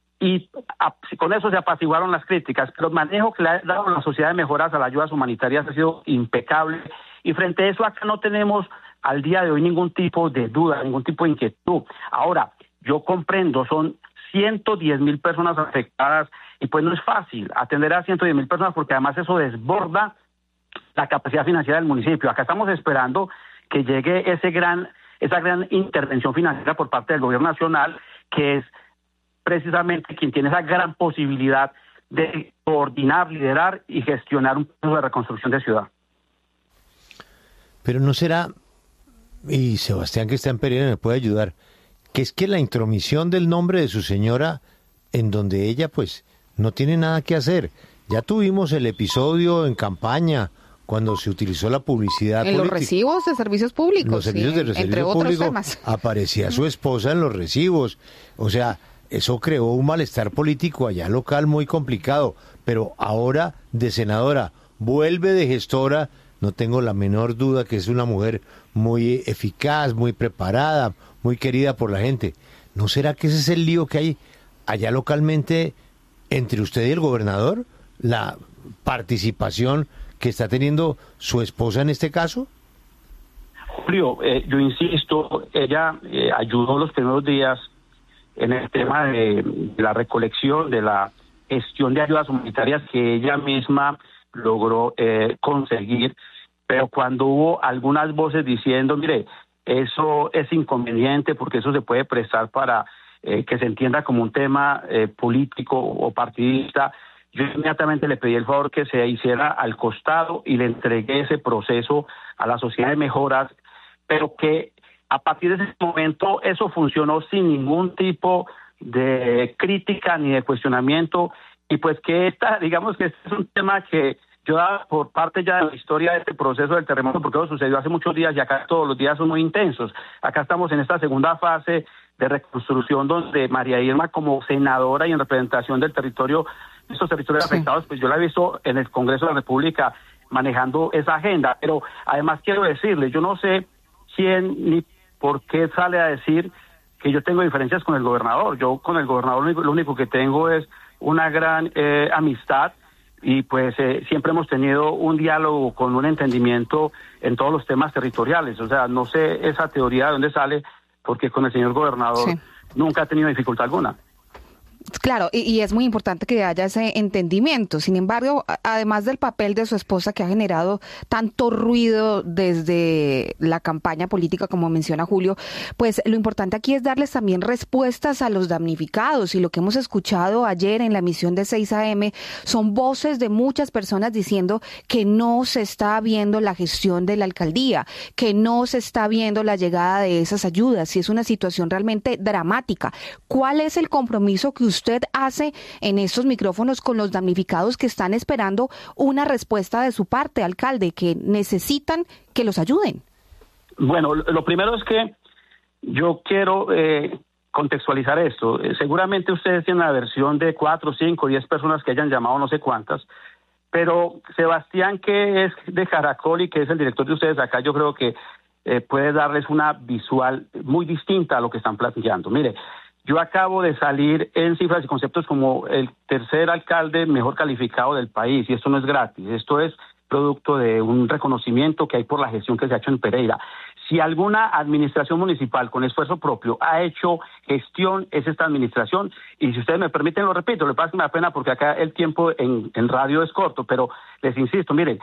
Y a, con eso se apaciguaron las críticas, pero el manejo que le ha dado la Sociedad de Mejoras a las ayudas humanitarias ha sido impecable, y frente a eso acá no tenemos al día de hoy ningún tipo de duda, ningún tipo de inquietud. Ahora, yo comprendo, son ciento diez mil personas afectadas, y pues no es fácil atender a ciento diez mil personas porque además eso desborda la capacidad financiera del municipio. Acá estamos esperando que llegue ese gran, esa gran intervención financiera por parte del gobierno nacional, que es precisamente quien tiene esa gran posibilidad de coordinar, liderar y gestionar un proceso de reconstrucción de ciudad. Pero no será, y Sebastián que está en Pereira me puede ayudar, que es que la intromisión del nombre de su señora, en donde ella pues no tiene nada que hacer. Ya tuvimos el episodio en campaña, cuando se utilizó la publicidad en política. Los recibos de servicios públicos. Los servicios sí, de servicio entre otros público, temas. aparecía su esposa en los recibos. O sea, eso creó un malestar político allá local muy complicado. Pero ahora, de senadora, vuelve de gestora, no tengo la menor duda que es una mujer muy eficaz, muy preparada, muy querida por la gente. ¿No será que ese es el lío que hay allá localmente entre usted y el gobernador? La participación que está teniendo su esposa en este caso. Julio, eh, yo insisto, ella eh, ayudó los primeros días en el tema de, de la recolección, de la gestión de ayudas humanitarias que ella misma logró eh, conseguir, pero cuando hubo algunas voces diciendo, mire, eso es inconveniente porque eso se puede prestar para eh, que se entienda como un tema eh, político o partidista, yo inmediatamente le pedí el favor que se hiciera al costado y le entregué ese proceso a la Sociedad de Mejoras, pero que a partir de ese momento eso funcionó sin ningún tipo de crítica ni de cuestionamiento, y pues que esta, digamos que este es un tema que yo daba por parte ya de la historia de este proceso del terremoto, porque eso sucedió hace muchos días y acá todos los días son muy intensos. Acá estamos en esta segunda fase de reconstrucción donde María Irma, como senadora y en representación del territorio, estos territorios sí. afectados, pues yo la he visto en el Congreso de la República manejando esa agenda. Pero además quiero decirle, yo no sé quién ni por qué sale a decir que yo tengo diferencias con el gobernador. Yo con el gobernador lo único, lo único que tengo es una gran eh, amistad y pues eh, siempre hemos tenido un diálogo con un entendimiento en todos los temas territoriales. O sea, no sé esa teoría de dónde sale, porque con el señor gobernador sí. nunca ha tenido dificultad alguna. Claro, y, y es muy importante que haya ese entendimiento. Sin embargo, además del papel de su esposa que ha generado tanto ruido desde la campaña política, como menciona Julio, pues lo importante aquí es darles también respuestas a los damnificados. Y lo que hemos escuchado ayer en la emisión de seis a eme son voces de muchas personas diciendo que no se está viendo la gestión de la alcaldía, que no se está viendo la llegada de esas ayudas. Y es una situación realmente dramática. ¿Cuál es el compromiso que usted usted hace en estos micrófonos con los damnificados que están esperando una respuesta de su parte, alcalde, que necesitan que los ayuden? Bueno, lo primero es que yo quiero eh, contextualizar esto. Eh, seguramente ustedes tienen la versión de cuatro, cinco, diez personas que hayan llamado, no sé cuántas, pero Sebastián, que es de Caracol y que es el director de ustedes acá, yo creo que eh, puede darles una visual muy distinta a lo que están planteando. Mire, yo acabo de salir en cifras y conceptos como el tercer alcalde mejor calificado del país, y esto no es gratis, esto es producto de un reconocimiento que hay por la gestión que se ha hecho en Pereira. Si alguna administración municipal con esfuerzo propio ha hecho gestión, es esta administración, y si ustedes me permiten lo repito, le pasa que me da pena porque acá el tiempo en, en radio es corto, pero les insisto, miren,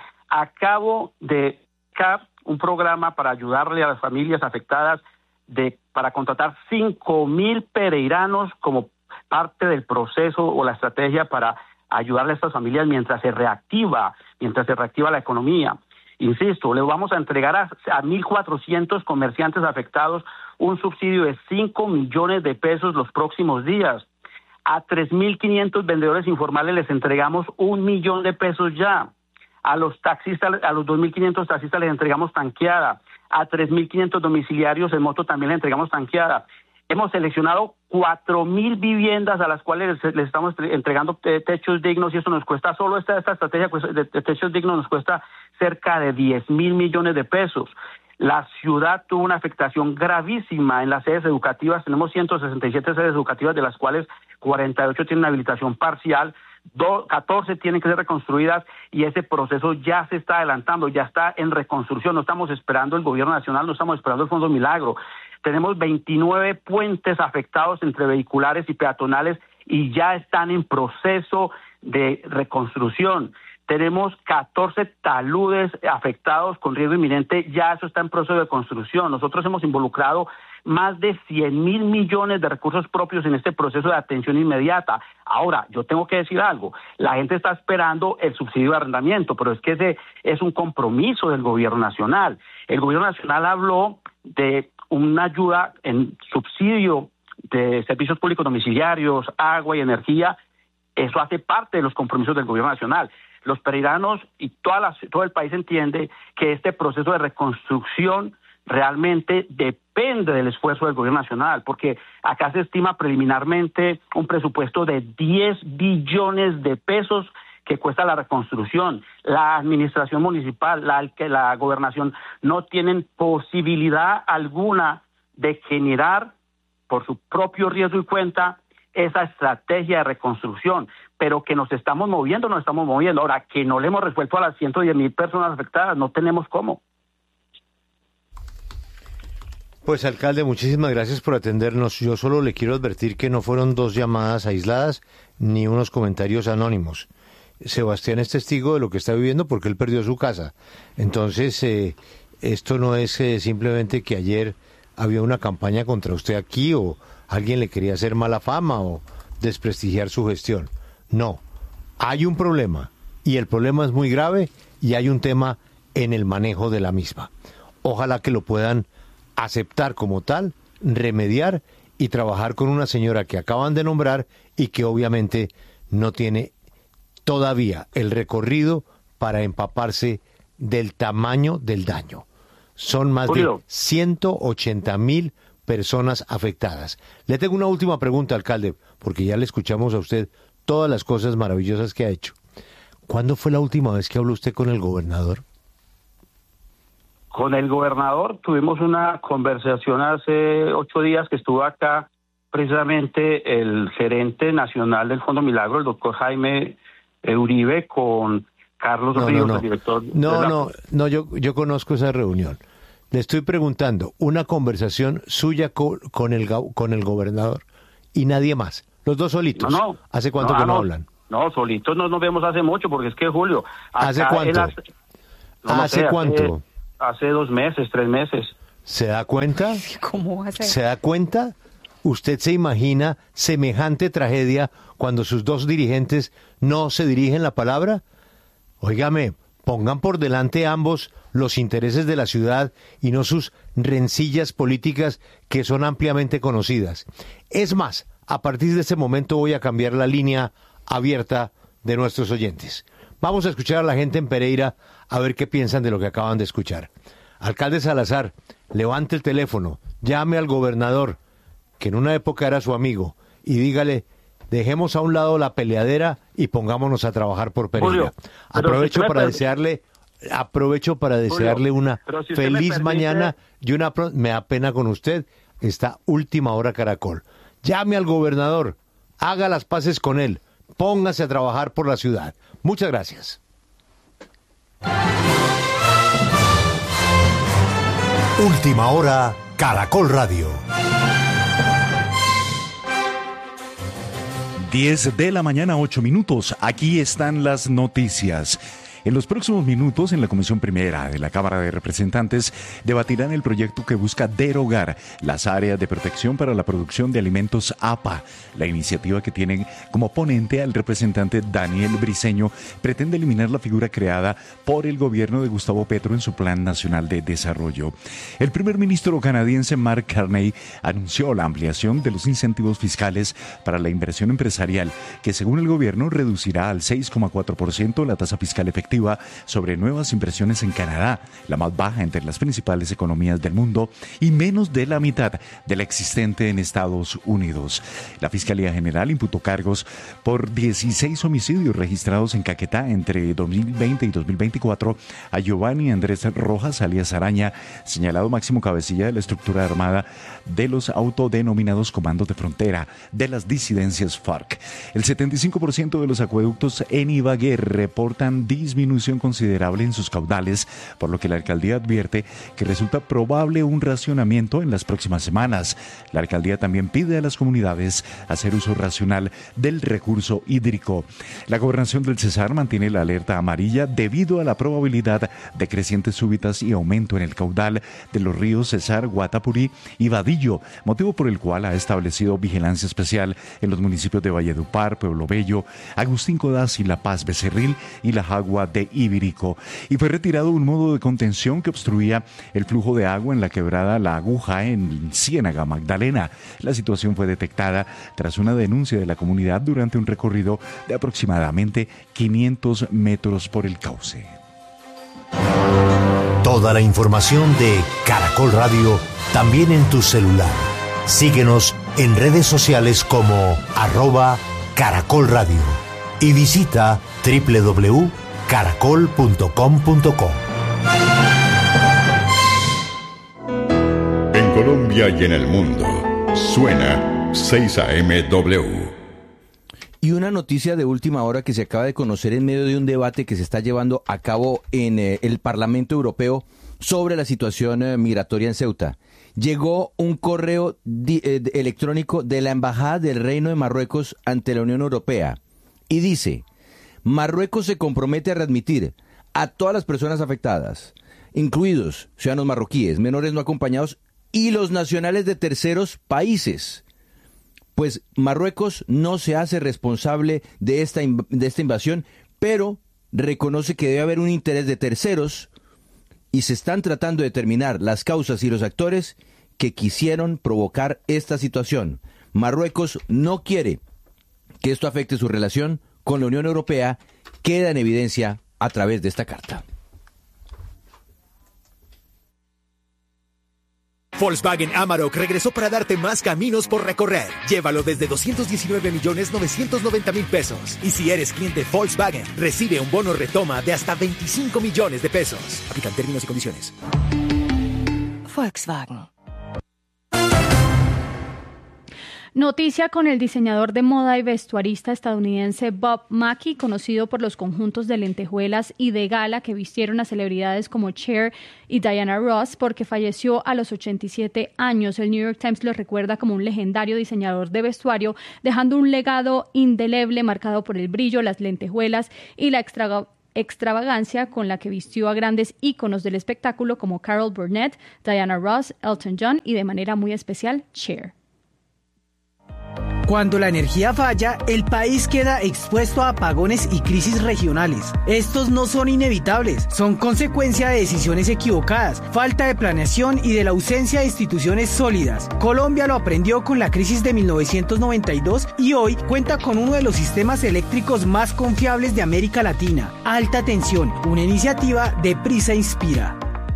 acabo de sacar un programa para ayudarle a las familias afectadas de para contratar cinco mil pereiranos como parte del proceso o la estrategia para ayudarle a estas familias mientras se reactiva, mientras se reactiva la economía. Insisto, le vamos a entregar a, a mil cuatrocientos comerciantes afectados un subsidio de cinco millones de pesos los próximos días. A tres mil quinientos vendedores informales les entregamos un millón de pesos ya. A los taxistas, a los dos mil quinientos taxistas les entregamos tanqueada. A tres mil quinientos domiciliarios en moto también le entregamos tanqueada. Hemos seleccionado cuatro mil viviendas a las cuales les, les estamos entregando techos dignos, y eso nos cuesta, solo esta, esta estrategia de, de techos dignos nos cuesta cerca de diez mil millones de pesos. La ciudad tuvo una afectación gravísima en las sedes educativas. Tenemos ciento sesenta y siete sedes educativas, de las cuales cuarenta y ocho tienen habilitación parcial, catorce tienen que ser reconstruidas, y ese proceso ya se está adelantando, ya está en reconstrucción. No estamos esperando el gobierno nacional, no estamos esperando el Fondo Milagro. Tenemos veintinueve puentes afectados entre vehiculares y peatonales y ya están en proceso de reconstrucción. Tenemos catorce taludes afectados con riesgo inminente, ya eso está en proceso de construcción. Nosotros hemos involucrado más de cien mil millones de recursos propios en este proceso de atención inmediata. Ahora, yo tengo que decir algo, la gente está esperando el subsidio de arrendamiento, pero es que ese es un compromiso del gobierno nacional. El gobierno nacional habló de una ayuda en subsidio de servicios públicos domiciliarios, agua y energía. Eso hace parte de los compromisos del gobierno nacional. Los pereiranos y toda la, todo el país entiende que este proceso de reconstrucción realmente depende del esfuerzo del gobierno nacional, porque acá se estima preliminarmente un presupuesto de diez billones de pesos que cuesta la reconstrucción. La administración municipal, la, la gobernación no tienen posibilidad alguna de generar por su propio riesgo y cuenta esa estrategia de reconstrucción, pero que nos estamos moviendo, nos estamos moviendo. Ahora, que no le hemos resuelto a las ciento diez mil personas afectadas, no tenemos cómo. Pues, alcalde, muchísimas gracias por atendernos. Yo solo le quiero advertir que no fueron dos llamadas aisladas ni unos comentarios anónimos. Sebastián es testigo de lo que está viviendo porque él perdió su casa. Entonces, eh, esto no es eh, simplemente que ayer había una campaña contra usted aquí o alguien le quería hacer mala fama o desprestigiar su gestión. No, hay un problema y el problema es muy grave y hay un tema en el manejo de la misma. Ojalá que lo puedan aceptar como tal, remediar y trabajar con una señora que acaban de nombrar y que obviamente no tiene todavía el recorrido para empaparse del tamaño del daño. Son más Julio. de ciento ochenta mil personas afectadas. Le tengo una última pregunta, alcalde, porque ya le escuchamos a usted todas las cosas maravillosas que ha hecho. ¿Cuándo fue la última vez que habló usted con el gobernador? Con el gobernador tuvimos una conversación hace ocho días que estuvo acá precisamente el gerente nacional del Fondo Milagro, el doctor Jaime Uribe, con Carlos no, Ríos, no, no. el director. No, de la... no, no, yo, yo conozco esa reunión. Le estoy preguntando, una conversación suya con, con, el, con el gobernador y nadie más. Los dos solitos. No, no. ¿Hace cuánto no, que no, no hablan? No, solitos no nos vemos hace mucho, porque es que Julio... ¿Hace cuánto? Hace, no, no ¿Hace sé, cuánto? Hace, hace dos meses, tres meses. ¿Se da cuenta? ¿Cómo va a ser? ¿Se da cuenta? ¿Usted se imagina semejante tragedia cuando sus dos dirigentes no se dirigen la palabra? Óigame, pongan por delante ambos los intereses de la ciudad y no sus rencillas políticas que son ampliamente conocidas. Es más, a partir de este momento voy a cambiar la línea abierta de nuestros oyentes. Vamos a escuchar a la gente en Pereira a ver qué piensan de lo que acaban de escuchar. Alcalde Salazar, levante el teléfono, llame al gobernador, que en una época era su amigo, y dígale, dejemos a un lado la peleadera y pongámonos a trabajar por Pereira. Julio, aprovecho si para per... desearle, aprovecho para desearle Julio, una si feliz permite... mañana y una pro... me da pena con usted, esta última hora Caracol. Llame al gobernador, haga las paces con él, póngase a trabajar por la ciudad. Muchas gracias. Última hora, Caracol Radio. diez de la mañana, ocho minutos. Aquí están las noticias. En los próximos minutos, en la Comisión Primera de la Cámara de Representantes, debatirán el proyecto que busca derogar las áreas de protección para la producción de alimentos A P A. La iniciativa, que tiene como ponente al representante Daniel Briceño, pretende eliminar la figura creada por el gobierno de Gustavo Petro en su Plan Nacional de Desarrollo. El primer ministro canadiense Mark Carney anunció la ampliación de los incentivos fiscales para la inversión empresarial, que según el gobierno reducirá al seis coma cuatro por ciento la tasa fiscal efectiva sobre nuevas inversiones en Canadá, la más baja entre las principales economías del mundo y menos de la mitad de la existente en Estados Unidos. La Fiscalía General imputó cargos por dieciséis homicidios registrados en Caquetá entre dos mil veinte y dos mil veinticuatro a Giovanni Andrés Rojas, alias Araña, señalado máximo cabecilla de la estructura armada de los autodenominados comandos de frontera de las disidencias FARC. El setenta y cinco por ciento de los acueductos en Ibagué reportan disminución disminución considerable en sus caudales, por lo que la alcaldía advierte que resulta probable un racionamiento en las próximas semanas. La alcaldía también pide a las comunidades hacer uso racional del recurso hídrico. La gobernación del Cesar mantiene la alerta amarilla debido a la probabilidad de crecientes súbitas y aumento en el caudal de los ríos Cesar, Guatapurí y Vadillo, motivo por el cual ha establecido vigilancia especial en los municipios de Valledupar, Pueblo Bello, Agustín Codazzi y La Paz, Becerril y La Jagua de Ibirico, y fue retirado un modo de contención que obstruía el flujo de agua en la quebrada La Aguja en Ciénaga, Magdalena. La situación fue detectada tras una denuncia de la comunidad durante un recorrido de aproximadamente quinientos metros por el cauce. Toda la información de Caracol Radio también en tu celular. Síguenos en redes sociales como arroba Caracol Radio y visita doble u doble u doble u punto caracol punto com punto co. En Colombia y en el mundo, suena seis A M W. Y una noticia de última hora que se acaba de conocer en medio de un debate que se está llevando a cabo en eh, el Parlamento Europeo sobre la situación eh, migratoria en Ceuta. Llegó un correo di- eh, electrónico de la Embajada del Reino de Marruecos ante la Unión Europea y dice: Marruecos se compromete a readmitir a todas las personas afectadas, incluidos ciudadanos marroquíes, menores no acompañados y los nacionales de terceros países. Pues Marruecos no se hace responsable de esta, de esta invasión, pero reconoce que debe haber un interés de terceros y se están tratando de determinar las causas y los actores que quisieron provocar esta situación. Marruecos no quiere que esto afecte su relación con la Unión Europea, queda en evidencia a través de esta carta. Volkswagen Amarok regresó para darte más caminos por recorrer. Llévalo desde doscientos diecinueve millones novecientos noventa mil pesos. Y si eres cliente Volkswagen, recibe un bono retoma de hasta veinticinco millones de pesos. Aplican términos y condiciones. Volkswagen. Noticia con el diseñador de moda y vestuarista estadounidense Bob Mackie, conocido por los conjuntos de lentejuelas y de gala que vistieron a celebridades como Cher y Diana Ross, porque falleció a los ochenta y siete años. El New York Times lo recuerda como un legendario diseñador de vestuario, dejando un legado indeleble marcado por el brillo, las lentejuelas y la extra extravagancia con la que vistió a grandes íconos del espectáculo como Carol Burnett, Diana Ross, Elton John y de manera muy especial Cher. Cuando la energía falla, el país queda expuesto a apagones y crisis regionales. Estos no son inevitables, son consecuencia de decisiones equivocadas, falta de planeación y de la ausencia de instituciones sólidas. Colombia lo aprendió con la crisis de mil novecientos noventa y dos y hoy cuenta con uno de los sistemas eléctricos más confiables de América Latina. Alta Tensión, una iniciativa de Prisa Inspira.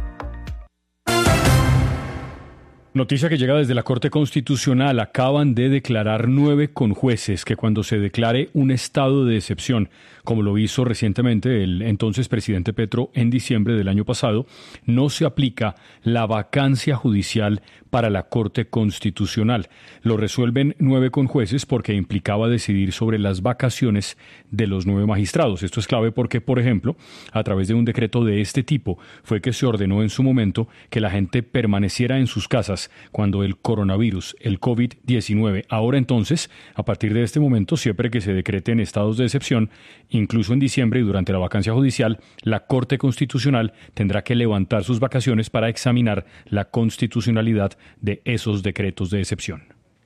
Noticia que llega desde la Corte Constitucional. Acaban de declarar nueve conjueces que cuando se declare un estado de excepción, como lo hizo recientemente el entonces presidente Petro en diciembre del año pasado, no se aplica la vacancia judicial para la Corte Constitucional. Lo resuelven nueve conjueces porque implicaba decidir sobre las vacaciones de los nueve magistrados. Esto es clave porque, por ejemplo, a través de un decreto de este tipo fue que se ordenó en su momento que la gente permaneciera en sus casas cuando el coronavirus, el COVID diecinueve. Ahora entonces, a partir de este momento, siempre que se decreten estados de excepción, incluso en diciembre y durante la vacancia judicial, la Corte Constitucional tendrá que levantar sus vacaciones para examinar la constitucionalidad de esos decretos de excepción.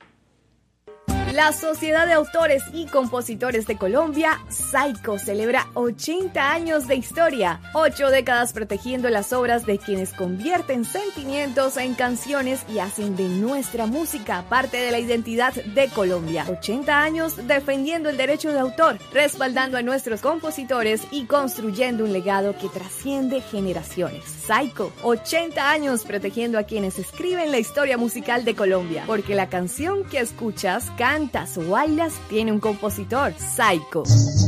La Sociedad de Autores y Compositores de Colombia, SAICO, celebra ochenta años de historia, ocho décadas protegiendo las obras de quienes convierten sentimientos en canciones y hacen de nuestra música parte de la identidad de Colombia. ochenta años defendiendo el derecho de autor, respaldando a nuestros compositores y construyendo un legado que trasciende generaciones. SAICO, ochenta años protegiendo a quienes escriben la historia musical de Colombia, porque la canción que escuchas, cantas o bailas tiene un compositor. SAICO.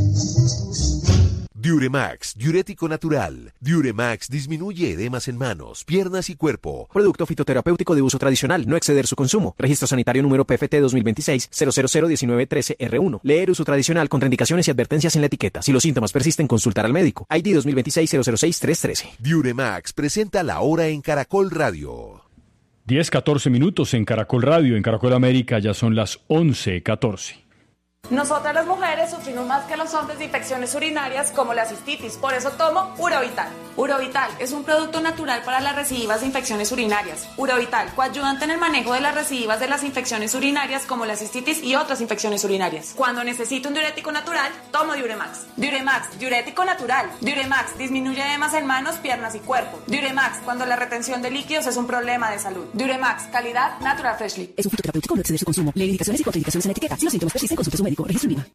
Diuremax, diurético natural. Diuremax disminuye edemas en manos, piernas y cuerpo. Producto fitoterapéutico de uso tradicional, no exceder su consumo. Registro sanitario número P F T dos mil veintiséis cero cero cero diecinueve trece R uno. Leer uso tradicional, contraindicaciones y advertencias en la etiqueta. Si los síntomas persisten, consultar al médico. I D dos mil veintiséis cero cero seis tres trece. Diuremax presenta la hora en Caracol Radio. diez, catorce minutos en Caracol Radio, en Caracol América ya son las once, catorce. Nosotras las mujeres sufrimos más que los hombres de infecciones urinarias como la cistitis, por eso tomo Urovital. Urovital es un producto natural para las recidivas de infecciones urinarias. Urovital, coayudante en el manejo de las recidivas de las infecciones urinarias como la cistitis y otras infecciones urinarias. Cuando necesito un diurético natural, tomo Diuremax. Diuremax, diurético natural. Diuremax disminuye edemas en manos, piernas y cuerpo. Diuremax, cuando la retención de líquidos es un problema de salud. Diuremax, calidad Natural Freshly. Es un fitoterapéutico, no exceder su consumo. Lee indicaciones y contraindicaciones en la etiqueta. Si los síntomas persisten, consulte a su médico. Registro INVIMA.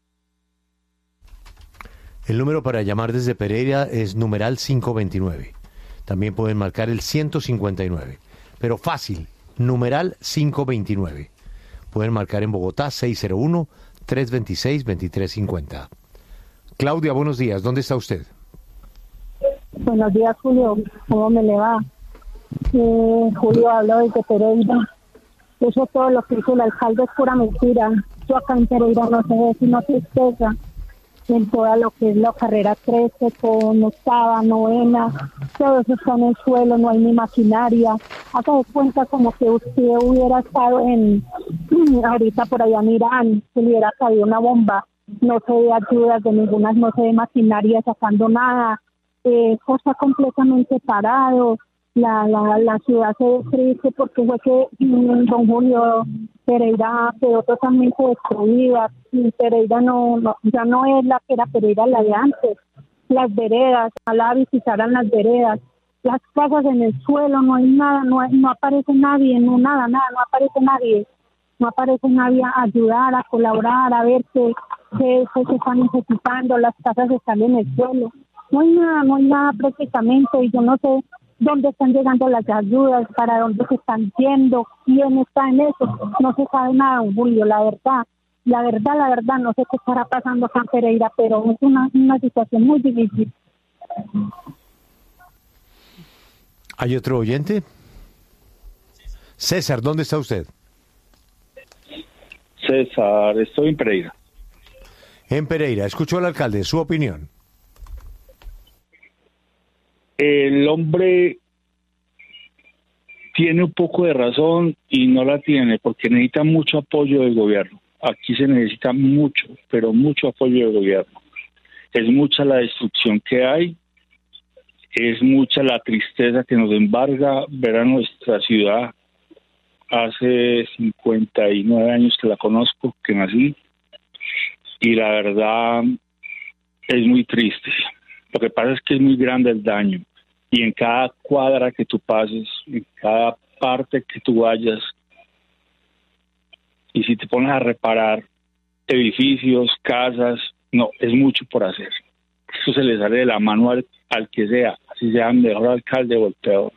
El número para llamar desde Pereira es numeral quinientos veintinueve. También pueden marcar el ciento cincuenta y nueve. Pero fácil, numeral quinientos veintinueve. Pueden marcar en Bogotá seis cero uno, tres dos seis, dos tres cinco cero. Claudia, buenos días. ¿Dónde está usted? Buenos días, Julio. ¿Cómo me le va? Eh, Julio, hablo desde Pereira. Eso todo lo que hizo el alcalde es pura mentira. Yo acá en Pereira no sé sino tristeza en toda lo que es la carrera trece, con octava, novena, todo eso está en el suelo, no hay ni maquinaria. Acá de cuenta como que usted hubiera estado en ahorita por allá en Irán, que le hubiera caído una bomba, no se ve ayudas de ninguna, no se ve maquinaria sacando nada, eh, eso está completamente parado. La, la, la ciudad se ve triste porque fue que mmm, don Julio Pereira quedó totalmente destruida. Pereira no, no, ya no es la que era Pereira la de antes. Las veredas, ojalá visitaran las veredas, las casas en el suelo, no hay nada, no, hay, no aparece nadie, no nada, nada, no aparece nadie. No aparece nadie a ayudar, a colaborar, a ver qué, qué, qué se están necesitando, las casas están en el suelo. No hay nada, no hay nada prácticamente, y yo no sé dónde están llegando las ayudas, para dónde se están yendo, quién está en eso. No se sabe nada, don Julio, la verdad. La verdad, la verdad, no sé qué estará pasando acá en Pereira, pero es una, una situación muy difícil. ¿Hay otro oyente? César, ¿dónde está usted? César, estoy en Pereira. En Pereira, escuchó al alcalde, su opinión. El hombre tiene un poco de razón y no la tiene porque necesita mucho apoyo del gobierno. Aquí se necesita mucho, pero mucho apoyo del gobierno. Es mucha la destrucción que hay, es mucha la tristeza que nos embarga ver a nuestra ciudad. Hace cincuenta y nueve años que la conozco, que nací, y la verdad es muy triste. Lo que pasa es que es muy grande el daño, y en cada cuadra que tú pases, en cada parte que tú vayas, y si te pones a reparar edificios, casas, no, es mucho por hacer. Eso se le sale de la mano al, al que sea, así sea el mejor alcalde o el peor.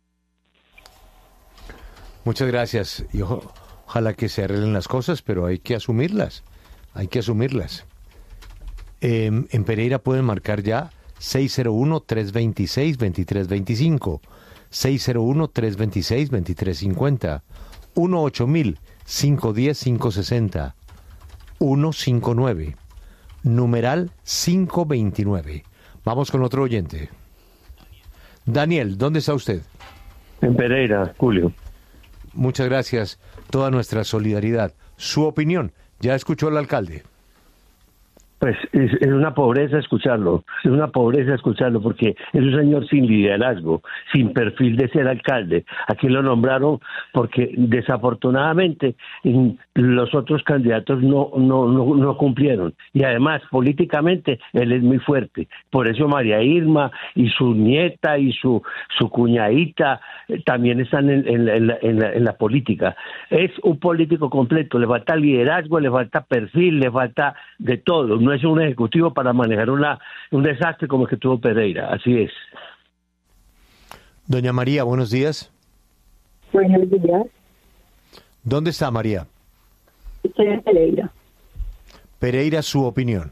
Muchas gracias. Y ojo, ojalá que se arreglen las cosas, pero hay que asumirlas. Hay que asumirlas. Eh, en Pereira pueden marcar ya seis cero uno, tres dos seis, dos tres dos cinco, seis cero uno, tres dos seis, dos tres cinco cero, uno ocho mil, cinco uno cero, cinco seis cero, uno cinco nueve, numeral cinco veintinueve. Vamos con otro oyente. Daniel, ¿dónde está usted? En Pereira, Julio. Muchas gracias. Toda nuestra solidaridad. Su opinión. Ya escuchó el alcalde. Pues es, es una pobreza escucharlo, es una pobreza escucharlo porque es un señor sin liderazgo, sin perfil de ser alcalde. Aquí lo nombraron porque desafortunadamente los otros candidatos no, no, no, no cumplieron. Y además políticamente él es muy fuerte. Por eso María Irma y su nieta y su, su cuñadita también están en, en, en, la, en, la, en la política. Es un político completo, le falta liderazgo, le falta perfil, le falta de todo. No es un ejecutivo para manejar una un desastre como el que tuvo Pereira, así es. Doña María, buenos días. Buenos días. ¿Dónde está María? Estoy en Pereira. Pereira, su opinión.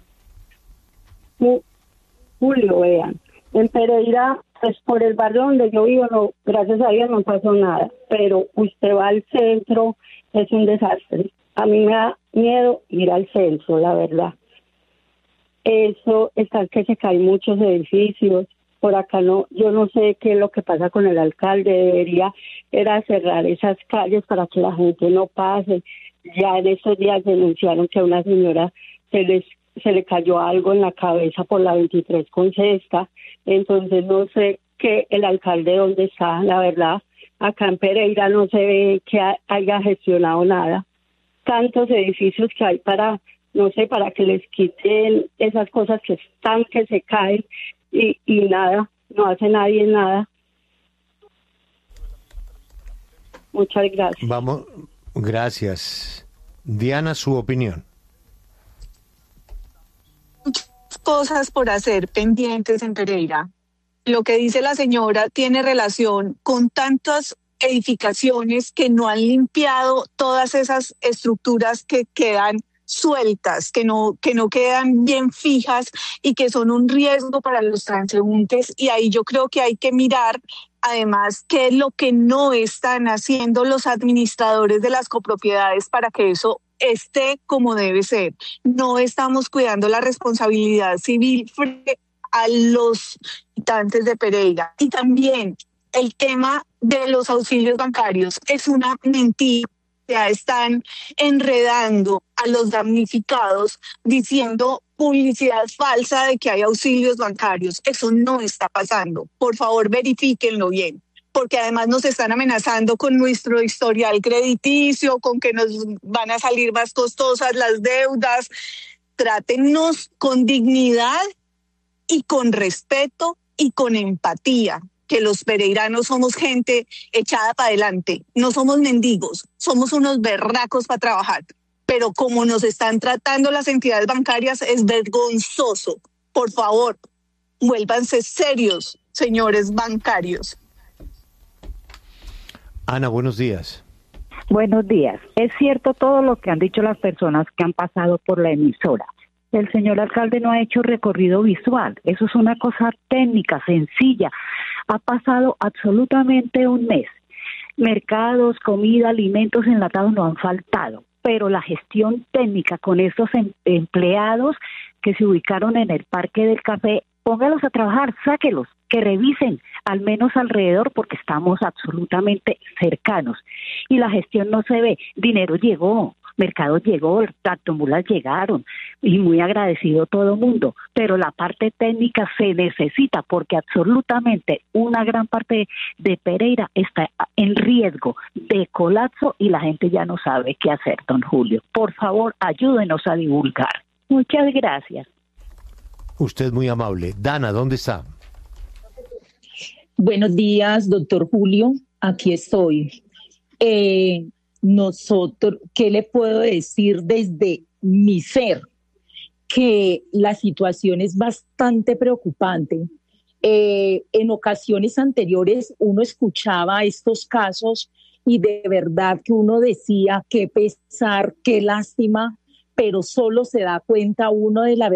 Julio, vean, en Pereira, pues por el barrio donde yo vivo, no, gracias a Dios no pasó nada, pero usted va al centro, es un desastre. A mí me da miedo ir al centro, la verdad. Eso está que se caen muchos edificios. Por acá no, yo no sé qué es lo que pasa con el alcalde. Debería era cerrar esas calles para que la gente no pase. Ya en estos días denunciaron que a una señora se les se le cayó algo en la cabeza por la veintitrés con Sexta. Entonces no sé qué el alcalde dónde está, la verdad. Acá en Pereira no se ve que haya gestionado nada. Tantos edificios que hay para, no sé, para que les quiten esas cosas que están, que se caen y, y nada, no hace nadie nada. Muchas gracias. Vamos, gracias. Diana, su opinión. Muchas cosas por hacer pendientes en Pereira. Lo que dice la señora tiene relación con tantas edificaciones que no han limpiado todas esas estructuras que quedan sueltas, que no, que no quedan bien fijas y que son un riesgo para los transeúntes. Y ahí yo creo que hay que mirar además qué es lo que no están haciendo los administradores de las copropiedades para que eso esté como debe ser. No estamos cuidando la responsabilidad civil frente a los habitantes de Pereira. Y también el tema de los auxilios bancarios es una mentira. Ya están enredando a los damnificados diciendo publicidad falsa de que hay auxilios bancarios. Eso no está pasando. Por favor, verifíquenlo bien, porque además nos están amenazando con nuestro historial crediticio, con que nos van a salir más costosas las deudas. Trátennos con dignidad y con respeto y con empatía, que los pereiranos somos gente echada para adelante, no somos mendigos, somos unos berracos para trabajar, pero como nos están tratando las entidades bancarias es vergonzoso. Por favor, vuélvanse serios, señores bancarios. Ana, buenos días. Buenos días. Es cierto todo lo que han dicho las personas que han pasado por la emisora. El señor alcalde no ha hecho recorrido visual. Eso es una cosa técnica, sencilla. Ha pasado absolutamente un mes. Mercados, comida, alimentos enlatados no han faltado, pero la gestión técnica con estos em- empleados que se ubicaron en el Parque del Café, póngalos a trabajar, sáquelos, que revisen al menos alrededor porque estamos absolutamente cercanos. Y la gestión no se ve, dinero llegó, mercado llegó, tractomulas llegaron y muy agradecido todo el mundo, pero la parte técnica se necesita porque absolutamente una gran parte de Pereira está en riesgo de colapso y la gente ya no sabe qué hacer, don Julio. Por favor, ayúdenos a divulgar. Muchas gracias. Usted muy amable. Dana, ¿dónde está? Buenos días, doctor Julio. Aquí estoy. Eh, nosotros, ¿qué le puedo decir desde mi ser? Que la situación es bastante preocupante. Eh, en ocasiones anteriores uno escuchaba estos casos y de verdad que uno decía qué pesar, qué lástima, pero solo se da cuenta uno de la